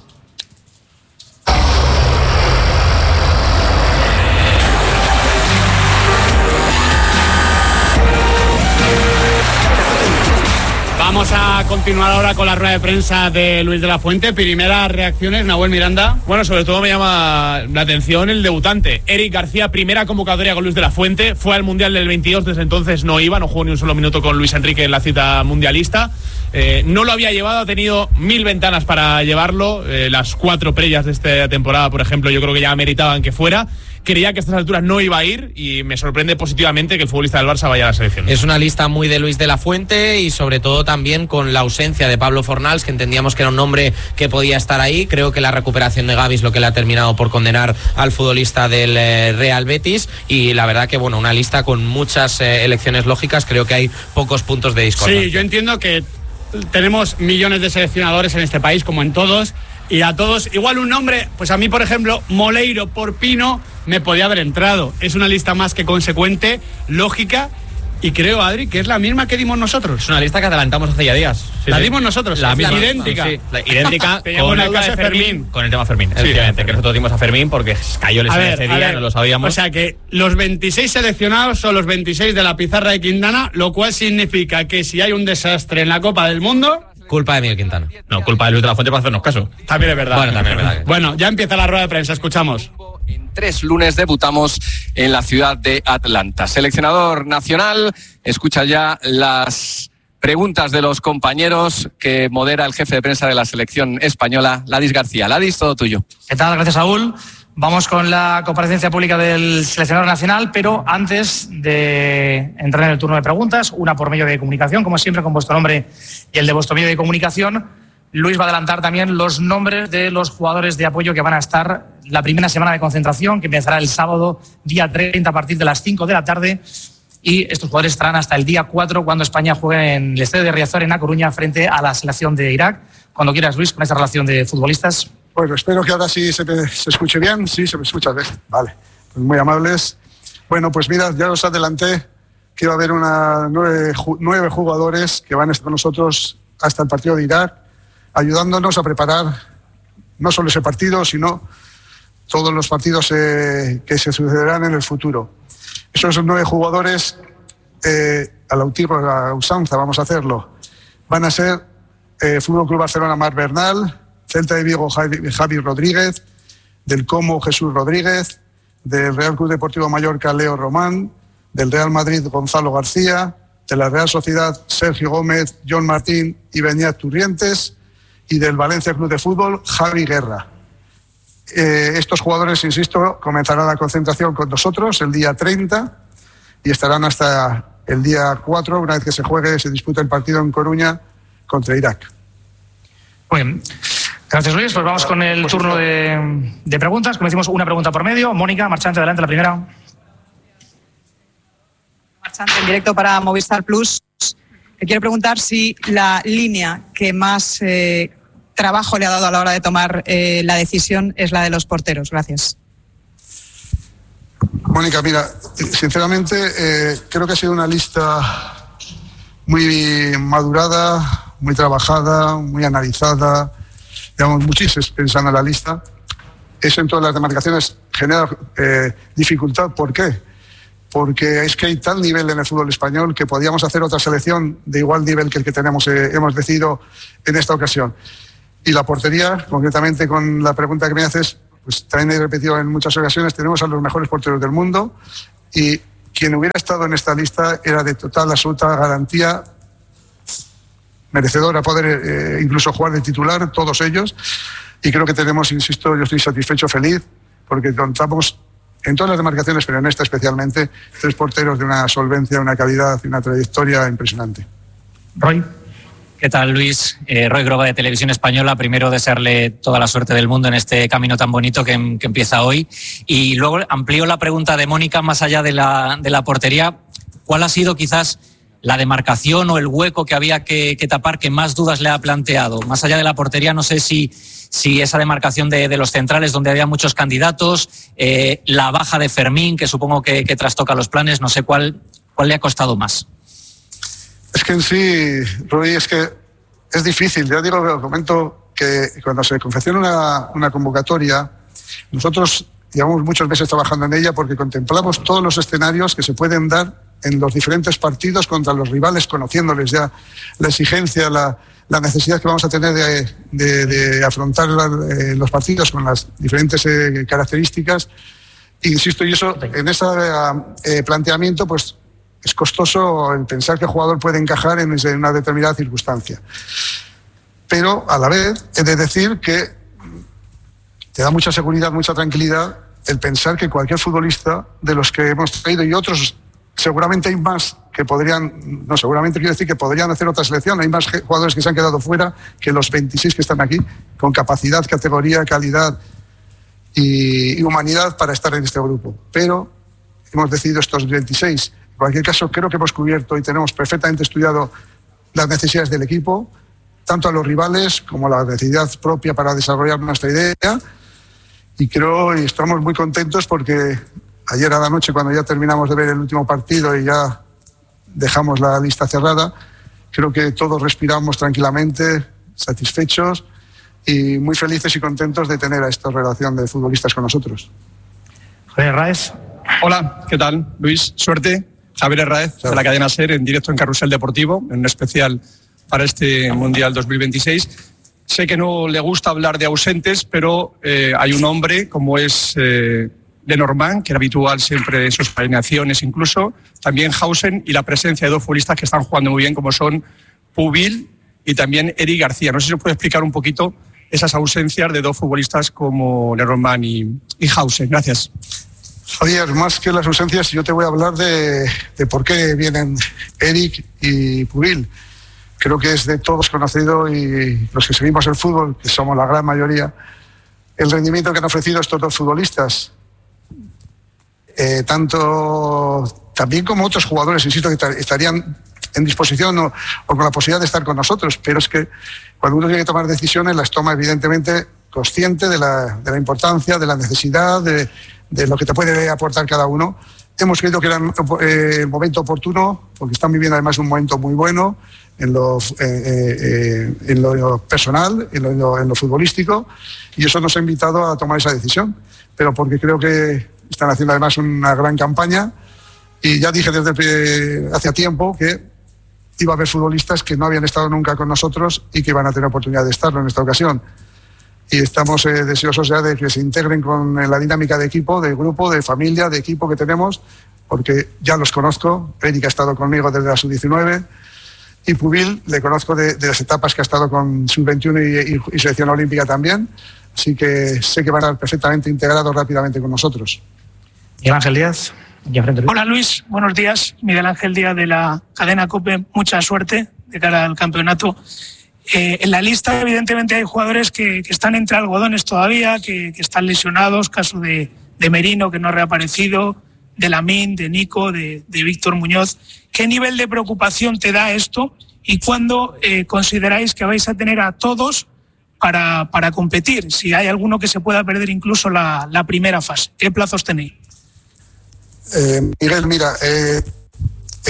Vamos a continuar ahora con la rueda de prensa de Luis de la Fuente. Primeras reacciones, Nahuel Miranda. Bueno, sobre todo me llama la atención el debutante. Eric García, primera convocatoria con Luis de la Fuente. Fue al Mundial del veintidós, desde entonces no iba, no jugó ni un solo minuto con Luis Enrique en la cita mundialista. Eh, no lo había llevado, ha tenido mil ventanas para llevarlo. Eh, las cuatro previas de esta temporada, por ejemplo, yo creo que ya meritaban que fuera. Creía que a estas alturas no iba a ir y me sorprende positivamente que el futbolista del Barça vaya a la selección. Es una lista muy de Luis de la Fuente y sobre todo también con la ausencia de Pablo Fornals, que entendíamos que era un nombre que podía estar ahí. Creo que la recuperación de Gavi es lo que le ha terminado por condenar al futbolista del eh, Real Betis y la verdad que bueno, una lista con muchas eh, elecciones lógicas. Creo que hay pocos puntos de discordancia. Sí, yo entiendo que tenemos millones de seleccionadores en este país, como en todos, y a todos, igual un nombre, pues a mí por ejemplo, Moleiro por Pino, me podía haber entrado. Es una lista más que consecuente, lógica, y creo, Adri, que es la misma que dimos nosotros. Es una lista que adelantamos hace ya días. Sí, la sí. dimos nosotros, la misma, idéntica. Sí, la idéntica con el caso de Fermín. Fermín. Con el tema Fermín, Sí, efectivamente, sí. que nosotros dimos a Fermín porque cayó lesionado ese día, no lo sabíamos. O sea que los veintiséis seleccionados son los veintiséis de la pizarra de Quintana, lo cual significa que si hay un desastre en la Copa del Mundo... Culpa de Miguel Quintana. No, culpa de Luis de la Fuente para hacernos caso. También es verdad. Bueno, también es verdad. Bueno, ya empieza la rueda de prensa, escuchamos. En tres lunes debutamos en la ciudad de Atlanta. Seleccionador nacional, escucha ya las preguntas de los compañeros que modera el jefe de prensa de la selección española, Ladis García. Ladis, todo tuyo. ¿Qué tal? Gracias, Saúl. Vamos con la comparecencia pública del seleccionador nacional, pero antes de entrar en el turno de preguntas, una por medio de comunicación, como siempre, con vuestro nombre y el de vuestro medio de comunicación. Luis va a adelantar también los nombres de los jugadores de apoyo que van a estar la primera semana de concentración, que empezará el sábado, día treinta, a partir de las cinco de la tarde. Y estos jugadores estarán hasta el día cuatro, cuando España juegue en el estadio de Riazor, en A Coruña, frente a la selección de Irak. Cuando quieras, Luis, con esta relación de futbolistas. Bueno, espero que ahora sí se, me, se escuche bien. Sí, se me escucha bien. Vale, pues muy amables. Bueno, pues mira, ya os adelanté que va a haber una, nueve, nueve jugadores que van a estar con nosotros hasta el partido de Irak, ayudándonos a preparar no solo ese partido, sino todos los partidos eh, que se sucederán en el futuro. Esos nueve jugadores, eh, a la antigua, a la usanza, vamos a hacerlo, van a ser eh, Fútbol Club Barcelona, Marc Bernal, Celta de Vigo, Javi, Javi Rodríguez, del Como, Jesús Rodríguez, del Real Club Deportivo Mallorca, Leo Román, del Real Madrid, Gonzalo García, de la Real Sociedad, Sergio Gómez, John Martín y Beñat Turrientes, y del Valencia Club de Fútbol, Javi Guerra. Eh, estos jugadores, insisto, comenzarán la concentración con nosotros el día treinta y estarán hasta el día cuatro, una vez que se juegue, se dispute el partido en Coruña contra Irak. Muy bien. Gracias, Luis. Pues vamos con el turno de, de preguntas. Como decimos, una pregunta por medio. Mónica, marchante, adelante, la primera. Marchante, en directo para Movistar Plus. Te quiero preguntar si la línea que más eh, trabajo le ha dado a la hora de tomar eh, la decisión es la de los porteros. Gracias. Mónica, mira, sinceramente eh, creo que ha sido una lista muy madurada, muy trabajada, muy analizada, digamos, muchísimos pensando en la lista. Eso en todas las demarcaciones genera eh, dificultad. ¿Por qué? Porque es que hay tal nivel en el fútbol español que podíamos hacer otra selección de igual nivel que el que tenemos, eh, hemos decidido en esta ocasión. Y la portería, concretamente con la pregunta que me haces, pues también he repetido en muchas ocasiones, tenemos a los mejores porteros del mundo y quien hubiera estado en esta lista era de total, absoluta garantía, merecedor a poder eh, incluso jugar de titular, todos ellos. Y creo que tenemos, insisto, yo estoy satisfecho, feliz, porque contamos en todas las demarcaciones, pero en esta especialmente, tres porteros de una solvencia, una calidad y una trayectoria impresionante. Roy. ¿Qué tal, Luis? Eh, Roy Groba, de Televisión Española. Primero, desearle toda la suerte del mundo en este camino tan bonito que, que empieza hoy. Y luego amplío la pregunta de Mónica más allá de la, de la portería. ¿Cuál ha sido quizás la demarcación o el hueco que había que, que tapar que más dudas le ha planteado? Más allá de la portería, no sé si, si esa demarcación de, de los centrales, donde había muchos candidatos, eh, la baja de Fermín, que supongo que, que trastoca los planes, no sé cuál, cuál le ha costado más. Es que en sí, Roy, es que es difícil. Ya digo, lo comento que cuando se confecciona una, una convocatoria, nosotros llevamos muchos meses trabajando en ella porque contemplamos todos los escenarios que se pueden dar en los diferentes partidos contra los rivales, conociéndoles ya la exigencia, la, la necesidad que vamos a tener de, de, de afrontar la, eh, los partidos con las diferentes eh, características. Insisto, y eso, en ese eh, planteamiento, pues es costoso el pensar que el jugador puede encajar en una determinada circunstancia. Pero, a la vez, he de decir que te da mucha seguridad, mucha tranquilidad el pensar que cualquier futbolista de los que hemos traído y otros, seguramente hay más que podrían, no, seguramente quiero decir que podrían hacer otra selección, hay más jugadores que se han quedado fuera que los veintiséis que están aquí, con capacidad, categoría, calidad y, y humanidad para estar en este grupo. Pero hemos decidido estos veintiséis. En cualquier caso, creo que hemos cubierto y tenemos perfectamente estudiado las necesidades del equipo, tanto a los rivales como la necesidad propia para desarrollar nuestra idea. Y creo y estamos muy contentos porque ayer a la noche, cuando ya terminamos de ver el último partido y ya dejamos la lista cerrada, creo que todos respiramos tranquilamente, satisfechos y muy felices y contentos de tener a esta relación de futbolistas con nosotros. Javier Herráez. Hola, ¿qué tal, Luis? Suerte. Javier Herráez, de la cadena SER, en directo en Carrusel Deportivo, en un especial para este Mundial dos mil veintiséis. Sé que no le gusta hablar de ausentes, pero eh, hay un hombre como es eh, Lenormand, que era habitual siempre en sus alineaciones incluso, también Hausen, y la presencia de dos futbolistas que están jugando muy bien, como son Pubil y también Eric García. No sé si nos puede explicar un poquito esas ausencias de dos futbolistas como Lenormand y, y Hausen. Gracias. Javier, más que las ausencias, yo te voy a hablar de, de por qué vienen Eric y Pubil. Creo que es de todos conocido, y los que seguimos el fútbol, que somos la gran mayoría, el rendimiento que han ofrecido estos dos futbolistas. Eh, tanto también como otros jugadores, insisto, que estarían en disposición o, o con la posibilidad de estar con nosotros, pero es que cuando uno tiene que tomar decisiones, las toma evidentemente consciente de la, de la importancia, de la necesidad, de, de lo que te puede aportar cada uno. Hemos creído que era eh, el momento oportuno, porque están viviendo además un momento muy bueno en lo, eh, eh, en lo personal, en lo, en lo futbolístico, y eso nos ha invitado a tomar esa decisión, pero porque creo que están haciendo además una gran campaña, y ya dije desde hace tiempo que iba a haber futbolistas que no habían estado nunca con nosotros y que iban a tener oportunidad de estarlo en esta ocasión. Y estamos eh, deseosos ya de que se integren con la dinámica de equipo, de grupo, de familia, de equipo que tenemos, porque ya los conozco. Eric ha estado conmigo desde la sub diecinueve y Pubil le conozco de, de las etapas que ha estado con sub veintiuno y, y, y selección olímpica también, así que sé que van a estar perfectamente integrados rápidamente con nosotros. Miguel Ángel Díaz. Hola Luis, buenos días. Miguel Ángel Díaz de la cadena COPE, mucha suerte de cara al campeonato. Eh, en la lista evidentemente hay jugadores que, que están entre algodones todavía, que, que están lesionados, caso de, de Merino, que no ha reaparecido, de Lamine, de Nico, de, de Víctor Muñoz. ¿Qué nivel de preocupación te da esto y cuándo eh, consideráis que vais a tener a todos para, para competir? Si hay alguno que se pueda perder incluso la, la primera fase, ¿qué plazos tenéis? Eh, Miguel, mira, eh,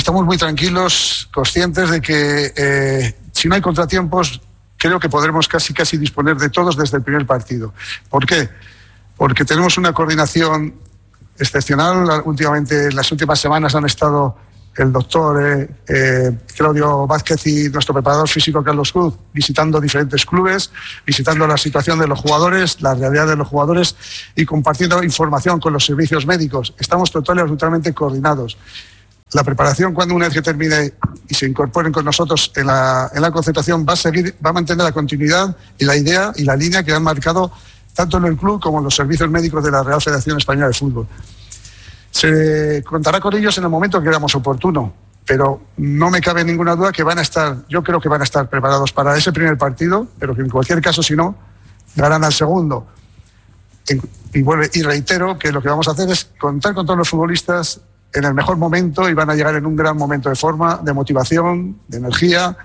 estamos muy tranquilos, conscientes de que eh, si no hay contratiempos, creo que podremos casi casi disponer de todos desde el primer partido. ¿Por qué? Porque tenemos una coordinación excepcional. Últimamente, en las últimas semanas han estado el doctor eh, eh, Claudio Vázquez y nuestro preparador físico Carlos Cruz visitando diferentes clubes, visitando la situación de los jugadores, la realidad de los jugadores y compartiendo información con los servicios médicos. Estamos total y absolutamente coordinados. La preparación, cuando una vez que termine y se incorporen con nosotros en la, en la concentración, va a seguir, va a mantener la continuidad y la idea y la línea que han marcado tanto en el club como en los servicios médicos de la Real Federación Española de Fútbol. Se contará con ellos en el momento que creamos oportuno, pero no me cabe ninguna duda que van a estar, yo creo que van a estar preparados para ese primer partido, pero que en cualquier caso, si no, darán al segundo. Y, bueno, y reitero que lo que vamos a hacer es contar con todos los futbolistas en el mejor momento y van a llegar en un gran momento de forma, de motivación, de energía,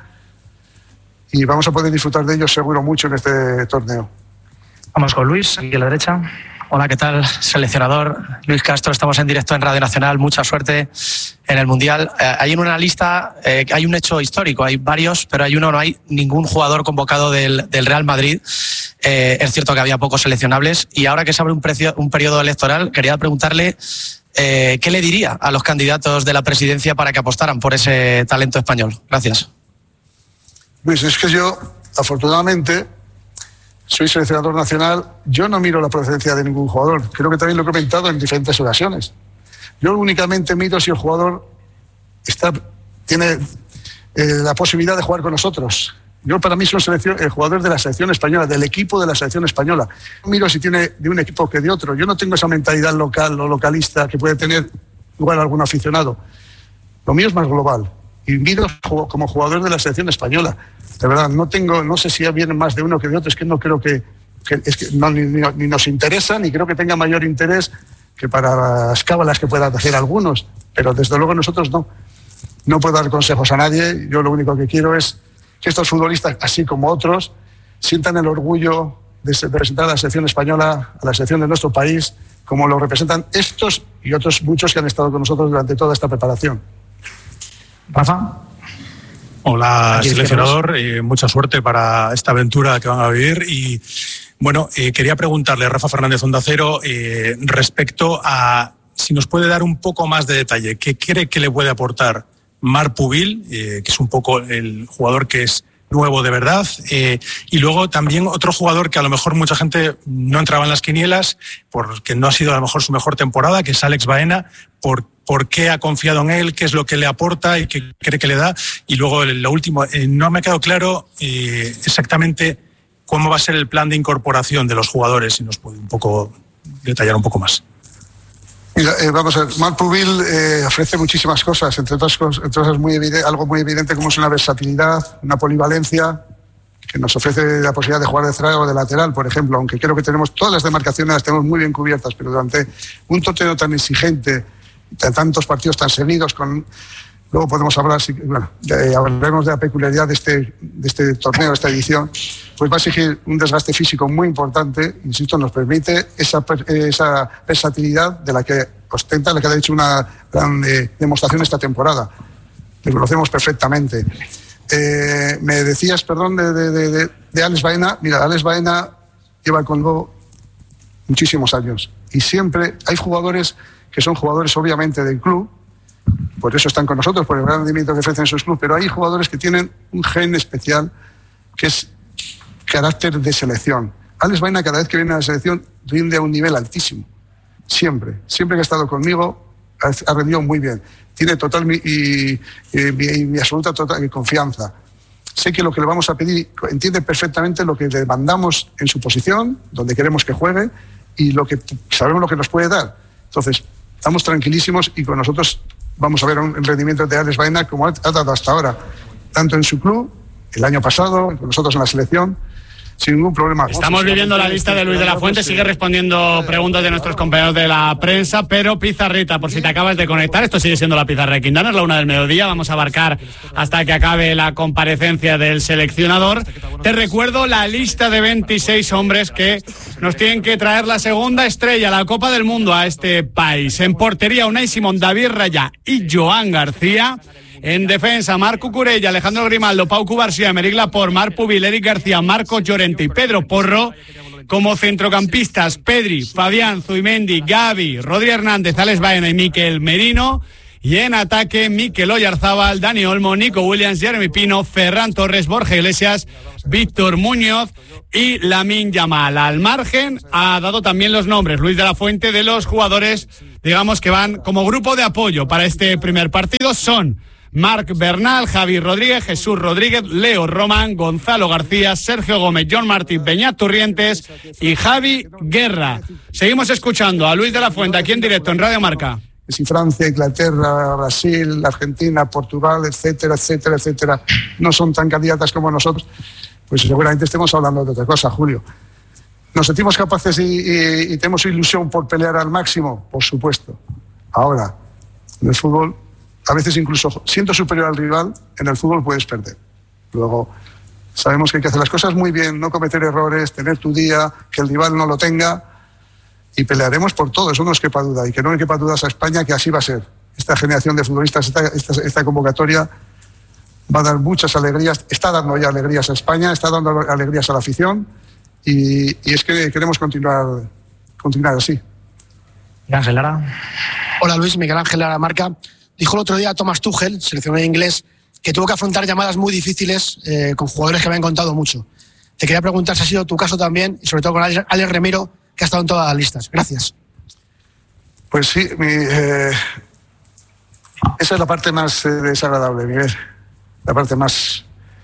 y vamos a poder disfrutar de ellos seguro mucho en este torneo. Vamos con Luis, aquí a la derecha. Hola, ¿qué tal? Seleccionador Luis Castro, estamos en directo en Radio Nacional. Mucha suerte en el Mundial. Eh, hay en una lista, eh, hay un hecho histórico, hay varios, pero hay uno, no hay ningún jugador convocado del, del Real Madrid. Eh, es cierto que había pocos seleccionables y ahora que se abre un, precio, un periodo electoral, quería preguntarle eh, qué le diría a los candidatos de la presidencia para que apostaran por ese talento español. Gracias. Pues es que yo, afortunadamente, soy seleccionador nacional. Yo no miro la procedencia de ningún jugador. Creo que también lo he comentado en diferentes ocasiones. Yo únicamente miro si el jugador está, tiene eh, la posibilidad de jugar con nosotros. Yo, para mí, soy el jugador de la selección española, del equipo de la selección española. No miro si tiene de un equipo que de otro. Yo no tengo esa mentalidad local o localista que puede tener igual algún aficionado. Lo mío es más global. Y miro como jugador de la selección española. De verdad, no tengo, no sé si vienen más de uno que de otro. Es que no creo que, que, es que no, ni, ni nos interesa, ni creo que tenga mayor interés que para las cábalas que puedan hacer algunos. Pero desde luego nosotros no. No puedo dar consejos a nadie. Yo lo único que quiero es que estos futbolistas, así como otros, sientan el orgullo de representar a la selección española, a la selección de nuestro país, como lo representan estos y otros muchos que han estado con nosotros durante toda esta preparación. Rafa. Hola, seleccionador. Eh, mucha suerte para esta aventura que van a vivir. Y bueno, eh, quería preguntarle a Rafa Fernández Onda Cero eh, respecto a si nos puede dar un poco más de detalle. ¿Qué cree que le puede aportar Marc Pubil, eh, que es un poco el jugador que es nuevo de verdad? Eh, y luego también otro jugador que a lo mejor mucha gente no entraba en las quinielas porque no ha sido a lo mejor su mejor temporada, que es Alex Baena. ¿Por, por qué ha confiado en él? ¿Qué es lo que le aporta y qué cree que le da? Y luego lo último, eh, no me ha quedado claro eh, exactamente cómo va a ser el plan de incorporación de los jugadores, si nos puede un poco detallar un poco más. Mira, eh, vamos a ver, Marc Pubil eh, ofrece muchísimas cosas, entre otras cosas, entre otras muy evidente, algo muy evidente como es una versatilidad, una polivalencia, que nos ofrece la posibilidad de jugar de central o de lateral, por ejemplo, aunque creo que tenemos todas las demarcaciones, las tenemos muy bien cubiertas, pero durante un torneo tan exigente, de tantos partidos tan seguidos, con luego podemos hablar, bueno, de, hablaremos de la peculiaridad de este, de este torneo, de esta edición, pues va a exigir un desgaste físico muy importante. Insisto, nos permite esa, esa versatilidad de la que ostenta, la que ha hecho una gran eh, demostración esta temporada. Le conocemos perfectamente. Eh, me decías, perdón, de, de, de, de Alex Baena. Mira, Alex Baena lleva conmigo muchísimos años y siempre hay jugadores que son jugadores obviamente del club, por eso están con nosotros, por el gran rendimiento que ofrecen sus clubes, pero hay jugadores que tienen un gen especial que es carácter de selección. Alex Baena, cada vez que viene a la selección, rinde a un nivel altísimo. Siempre, siempre que ha estado conmigo, ha rendido muy bien. Tiene total mi, y, y, mi, y mi absoluta total confianza. Sé que lo que le vamos a pedir, entiende perfectamente lo que le mandamos en su posición, donde queremos que juegue, y lo que sabemos lo que nos puede dar. Entonces, estamos tranquilísimos y con nosotros vamos a ver un rendimiento de Alex Baena como ha dado hasta ahora, tanto en su club, el año pasado, con nosotros en la selección. sin ningún problema. Estamos viviendo la lista de Luis de la Fuente, sigue respondiendo preguntas de nuestros compañeros de la prensa, pero pizarrita, por si te acabas de conectar, esto sigue siendo la pizarra de Quintana, es la una del mediodía, vamos a abarcar hasta que acabe la comparecencia del seleccionador. Te recuerdo la lista de veintiséis hombres que nos tienen que traer la segunda estrella, la Copa del Mundo, a este país. En portería, Unai Simón, David Raya y Joan García. En defensa, Marc Cucurella, Alejandro Grimaldo, Pau Cubarsí, Aymeric Laporte, Marc Pubil, Eric García, Marcos Llorente y Pedro Porro. Como centrocampistas, Pedri, Fabián, Zubimendi, Gavi, Rodri Hernández, Alex Baena y Mikel Merino. Y en ataque, Mikel Oyarzábal, Dani Olmo, Nico Williams, Jeremy Pino, Ferran Torres, Borja Iglesias, Víctor Muñoz y Lamine Yamal. Al margen ha dado también los nombres, Luis de la Fuente, de los jugadores, digamos, que van como grupo de apoyo para este primer partido. Son Marc Bernal, Javi Rodríguez, Jesús Rodríguez, Leo Román, Gonzalo García, Sergio Gómez, John Martín, Beñat Turrientes y Javi Guerra. Seguimos escuchando a Luis de la Fuente aquí en directo en Radio Marca. Si Francia, Inglaterra, Brasil, Argentina, Portugal, etcétera, etcétera, etcétera, no son tan candidatas como nosotros, pues seguramente estemos hablando de otra cosa, Julio. ¿Nos sentimos capaces y, y, y tenemos ilusión por pelear al máximo? Por supuesto. Ahora, en el fútbol, a veces incluso siendo superior al rival, en el fútbol puedes perder. Luego, sabemos que hay que hacer las cosas muy bien, no cometer errores, tener tu día, que el rival no lo tenga, y pelearemos por todo, eso no nos quepa duda, y que no me quepa dudas a España que así va a ser. Esta generación de futbolistas, esta, esta, esta convocatoria va a dar muchas alegrías, está dando ya alegrías a España, está dando alegrías a la afición, y, y es que queremos continuar, continuar así. Miguel Ángel Lara. Hola Luis, Miguel Ángel Lara, Marca. Dijo el otro día Thomas Tuchel, seleccionador inglés, que tuvo que afrontar llamadas muy difíciles eh, con jugadores que habían contado mucho. Te quería preguntar si ha sido tu caso también, y sobre todo con Alex, Alex Remiro, que ha estado en todas las listas. Gracias. Pues sí, mi, eh, esa es la parte más eh, desagradable, Miguel. La parte más,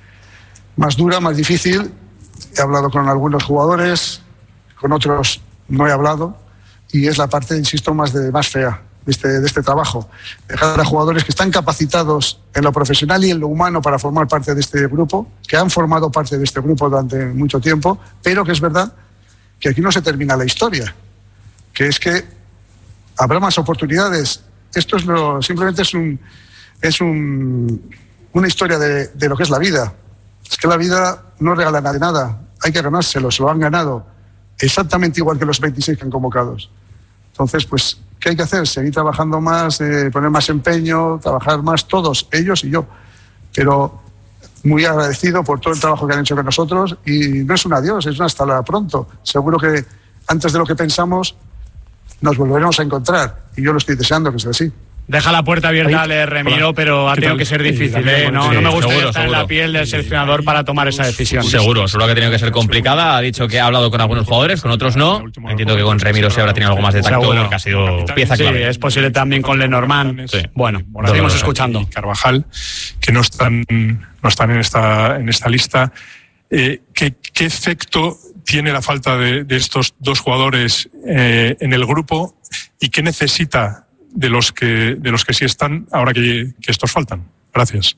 más dura, más difícil. He hablado con algunos jugadores, con otros no he hablado, y es la parte, insisto, más, de, más fea de este, de este trabajo. Dejar a jugadores que están capacitados en lo profesional y en lo humano para formar parte de este grupo, que han formado parte de este grupo durante mucho tiempo, pero que es verdad que aquí no se termina la historia, que es que habrá más oportunidades. Esto es lo, simplemente es un es un, una historia de, de lo que es la vida. Es que la vida no regala nada de nada, hay que ganárselo, se lo han ganado exactamente igual que los veintiséis que han convocados. Entonces, pues, ¿qué hay que hacer? Seguir trabajando más, eh, poner más empeño, trabajar más todos, ellos y yo. Pero muy agradecido por todo el trabajo que han hecho con nosotros, y no es un adiós, es un hasta la pronto. Seguro que antes de lo que pensamos nos volveremos a encontrar, y yo lo estoy deseando que sea así. Deja la puerta abierta a Le Remiro, pero ha tenido que ser difícil, ¿eh? No, no me gusta seguro, estar seguro. en la piel del seleccionador para tomar esa decisión. Seguro, seguro que ha tenido que ser complicada. Ha dicho que ha hablado con algunos jugadores, con otros no. Entiendo que con Remiro sí habrá tenido algo más de tacto, Seguro. porque ha sido pieza clave. Sí, es posible también con Lenormand. Sí. Bueno, Bueno, seguimos y escuchando. Carvajal, que no están, no están en esta, en esta lista. Eh, ¿qué, ¿Qué efecto tiene la falta de, de estos dos jugadores eh, en el grupo, y qué necesita de los que de los que sí están ahora que, que estos faltan? Gracias.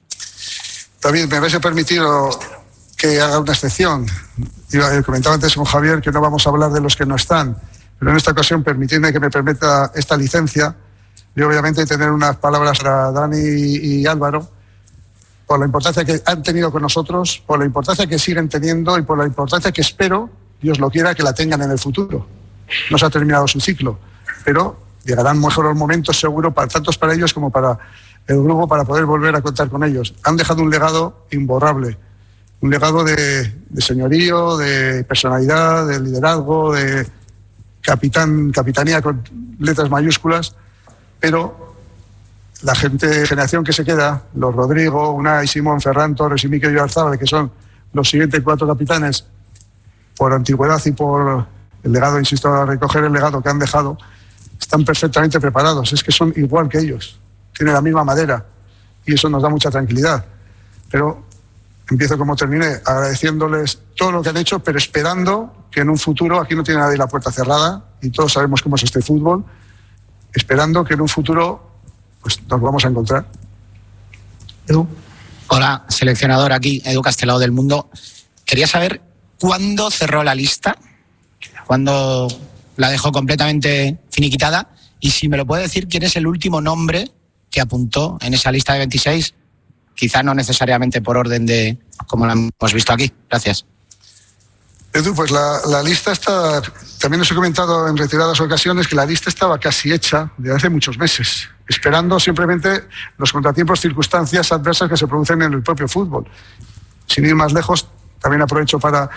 David, me habéis permitido que haga una excepción. Yo comentaba antes con Javier que no vamos a hablar de los que no están, pero en esta ocasión permitidme que me permita esta licencia y obviamente tener unas palabras para Dani y Álvaro por la importancia que han tenido con nosotros, por la importancia que siguen teniendo y por la importancia que espero, Dios lo quiera, que la tengan en el futuro. No se ha terminado su ciclo, pero llegarán mejores momentos seguro, para tantos para ellos como para el grupo, para poder volver a contar con ellos. Han dejado un legado imborrable, un legado de, de señorío, de personalidad, de liderazgo, de capitán, capitanía con letras mayúsculas, pero la gente, generación que se queda, los Rodrigo, Unai, Simón, Ferran Torres y Mikel Oyarzábal, que son los siguientes cuatro capitanes, por antigüedad y por el legado, insisto, a recoger el legado que han dejado, están perfectamente preparados. Es que son igual que ellos, tienen la misma madera, y eso nos da mucha tranquilidad. Pero empiezo como terminé, agradeciéndoles todo lo que han hecho, pero esperando que en un futuro, aquí no tiene nadie la puerta cerrada y todos sabemos cómo es este fútbol, esperando que en un futuro pues nos vamos a encontrar. Edu. Hola, seleccionador, aquí Edu Castelao del Mundo. Quería saber ¿cuándo cerró la lista? ¿Cuándo la dejó completamente finiquitada? Y si me lo puede decir, ¿quién es el último nombre que apuntó en esa lista de veintiséis? Quizá no necesariamente por orden de como la hemos visto aquí. Gracias. Edu, pues la, la lista está, también os he comentado en retiradas ocasiones que la lista estaba casi hecha desde hace muchos meses, esperando simplemente los contratiempos, circunstancias adversas que se producen en el propio fútbol. Sin ir más lejos, también aprovecho para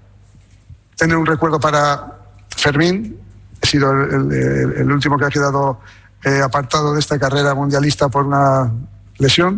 tener un recuerdo para Fermín. He sido el, el, el último que ha quedado eh, apartado de esta carrera mundialista por una lesión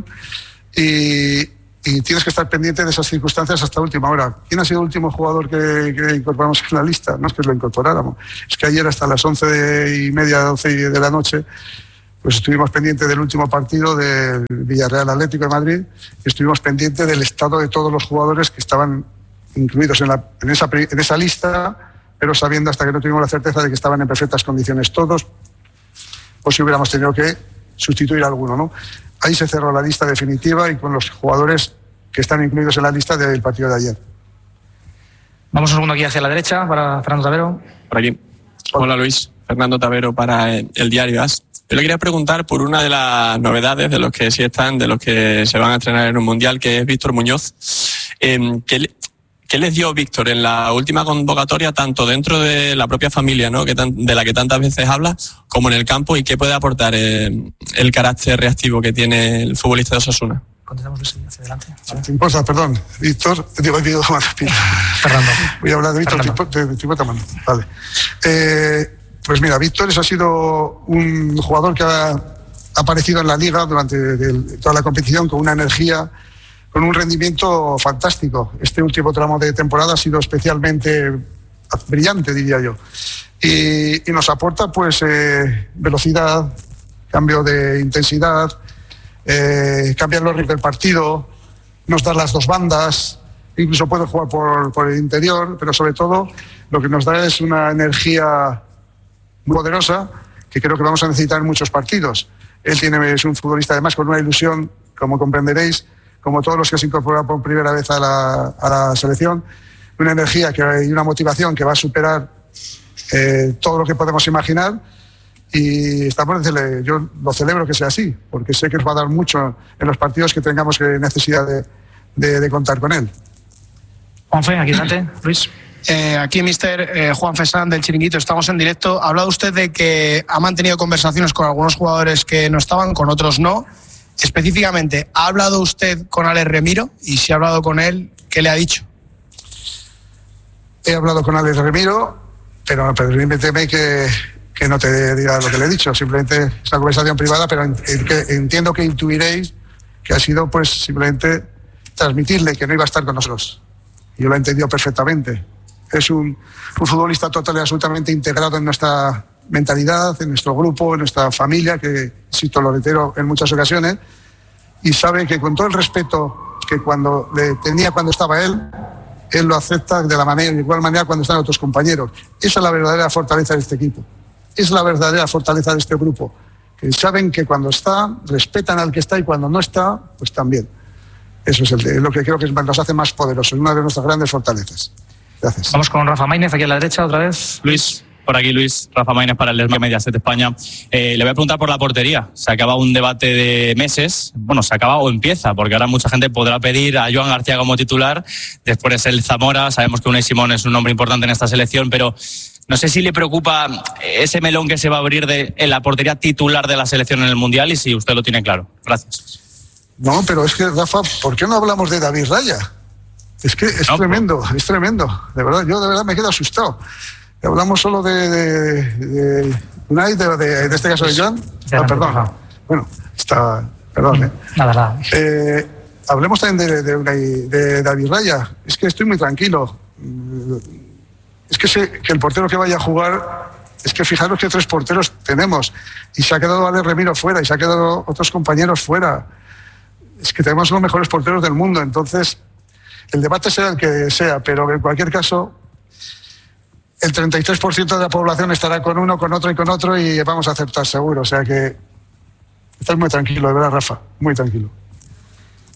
y, y tienes que estar pendiente de esas circunstancias hasta última hora. ¿Quién ha sido el último jugador que, que incorporamos en la lista? No es que lo incorporáramos, es que ayer hasta las once y media, doce de la noche, pues estuvimos pendientes del último partido del Villarreal Atlético de Madrid y estuvimos pendientes del estado de todos los jugadores que estaban incluidos en, la, en, esa, en esa lista, pero sabiendo hasta que no tuvimos la certeza de que estaban en perfectas condiciones todos, o si hubiéramos tenido que sustituir a alguno, ¿no? Ahí se cerró la lista definitiva y con los jugadores que están incluidos en la lista del partido de ayer. Vamos un segundo aquí hacia la derecha para Fernando Tavero. Por aquí. Hola Luis, Fernando Tavero para el Diario As. Yo le quería preguntar por una de las novedades de los que sí están, de los que se van a entrenar en un mundial, que es Víctor Muñoz. Eh, ¿qué, ¿Qué les dio Víctor en la última convocatoria, tanto dentro de la propia familia, ¿no?, que tan, de la que tantas veces habla, como en el campo, y qué puede aportar eh, el carácter reactivo que tiene el futbolista de Osasuna? Contestamos Luis hacia adelante. ¿Vale? Sin cosa, perdón. Víctor, digo, digo, Fernando. Voy a hablar de Víctor tipo, de, de tipo Tamano. Vale. Eh, pues mira, Víctor ha sido un jugador que ha, ha aparecido en la liga durante el, toda la competición con una energía, con un rendimiento fantástico. Este último tramo de temporada ha sido especialmente brillante, diría yo. Y, y nos aporta pues eh, velocidad, cambio de intensidad, eh, cambiar los ritmos del partido, nos da las dos bandas, incluso puede jugar por, por el interior, pero sobre todo lo que nos da es una energía muy poderosa que creo que vamos a necesitar en muchos partidos. Él tiene, es un futbolista además con una ilusión, como comprenderéis, como todos los que se incorporan por primera vez a la, a la selección, una energía que, y una motivación que va a superar eh, todo lo que podemos imaginar, y estamos, yo lo celebro que sea así, porque sé que nos va a dar mucho en los partidos que tengamos que necesidad de, de, de contar con él. Juanfe, aquí delante, Luis. Eh, aquí, mister eh, Juan Fesán del Chiringuito, estamos en directo. Ha hablado usted de que ha mantenido conversaciones con algunos jugadores que no estaban, con otros no. Específicamente, ¿ha hablado usted con Alex Remiro? Y si ha hablado con él, ¿qué le ha dicho? He hablado con Alex Remiro, pero permíteme que, que no te diga lo que le he dicho. Simplemente es una conversación privada, pero entiendo que intuiréis que ha sido pues simplemente transmitirle que no iba a estar con nosotros. Yo lo he entendido perfectamente. Es un, un futbolista total y absolutamente integrado en nuestra mentalidad, en nuestro grupo, en nuestra familia, que, insisto, lo reitero en muchas ocasiones, y sabe que con todo el respeto que cuando le tenía cuando estaba él, él lo acepta de la manera, de igual manera cuando están otros compañeros. Esa es la verdadera fortaleza de este equipo. Es la verdadera fortaleza de este grupo, que saben que cuando está, respetan al que está, y cuando no está, pues también. Eso es, el, es lo que creo que nos hace más poderosos, una de nuestras grandes fortalezas. Gracias. Vamos con Rafa Maínez, aquí a la derecha, otra vez. Luis, por aquí Luis, Rafa Maínez para el Derby Mediaset España. Eh, le voy a preguntar por la portería. Se acaba un debate de meses. Bueno, se acaba o empieza, porque ahora mucha gente podrá pedir a Joan García como titular. Después es el Zamora. Sabemos que Unai Simón es un nombre importante en esta selección, pero no sé si le preocupa ese melón que se va a abrir de, en la portería titular de la selección en el Mundial, y si usted lo tiene claro. Gracias. No, pero es que, Rafa, ¿por qué no hablamos de David Raya? Es que es no, tremendo, es tremendo. De verdad, yo de verdad me quedo asustado. Hablamos solo de, de, de Unai, de, de, en este caso de Joan. Ah, perdón. Bueno, está. Perdón, ¿eh? Nada, nada. Eh, hablemos también de, de, Unai, de David Raya. Es que estoy muy tranquilo. Es que sé que el portero que vaya a jugar. Es que fijaros que tres porteros tenemos. Y se ha quedado Alex Remiro fuera, y se ha quedado otros compañeros fuera. Es que tenemos los mejores porteros del mundo. Entonces, el debate será el que sea, pero en cualquier caso, el treinta y tres por ciento de la población estará con uno, con otro y con otro, y vamos a aceptar seguro. O sea que estás muy tranquilo, de verdad, Rafa, muy tranquilo.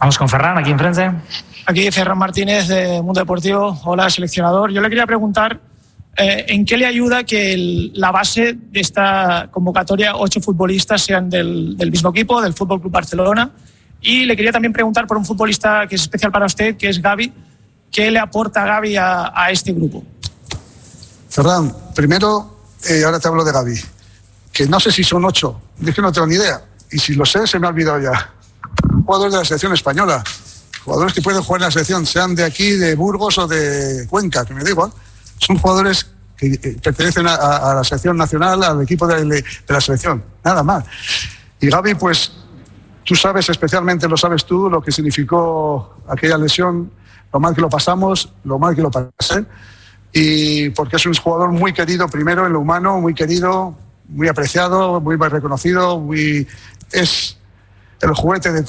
Vamos con Ferran, aquí enfrente. Aquí Ferran Martínez, de Mundo Deportivo. Hola, seleccionador. Yo le quería preguntar eh, ¿en qué le ayuda que el, la base de esta convocatoria, ocho futbolistas, sean del, del mismo equipo, del Fútbol Club Barcelona? Y le quería también preguntar por un futbolista que es especial para usted, que es Gavi. ¿Qué le aporta Gavi a, a este grupo? Ferran, primero, eh, ahora te hablo de Gavi, que no sé si son ocho, es que no tengo ni idea. Y si lo sé, se me ha olvidado ya. Jugadores de la selección española, jugadores que pueden jugar en la selección, sean de aquí, de Burgos o de Cuenca, que me da igual. Son jugadores que eh, pertenecen a, a la selección nacional, al equipo de, de la selección, nada más. Y Gavi, pues, tú sabes, especialmente lo sabes tú, lo que significó aquella lesión, lo mal que lo pasamos, lo mal que lo pasé, y porque es un jugador muy querido, primero en lo humano, muy querido, muy apreciado, muy reconocido, muy, es el juguete de todos.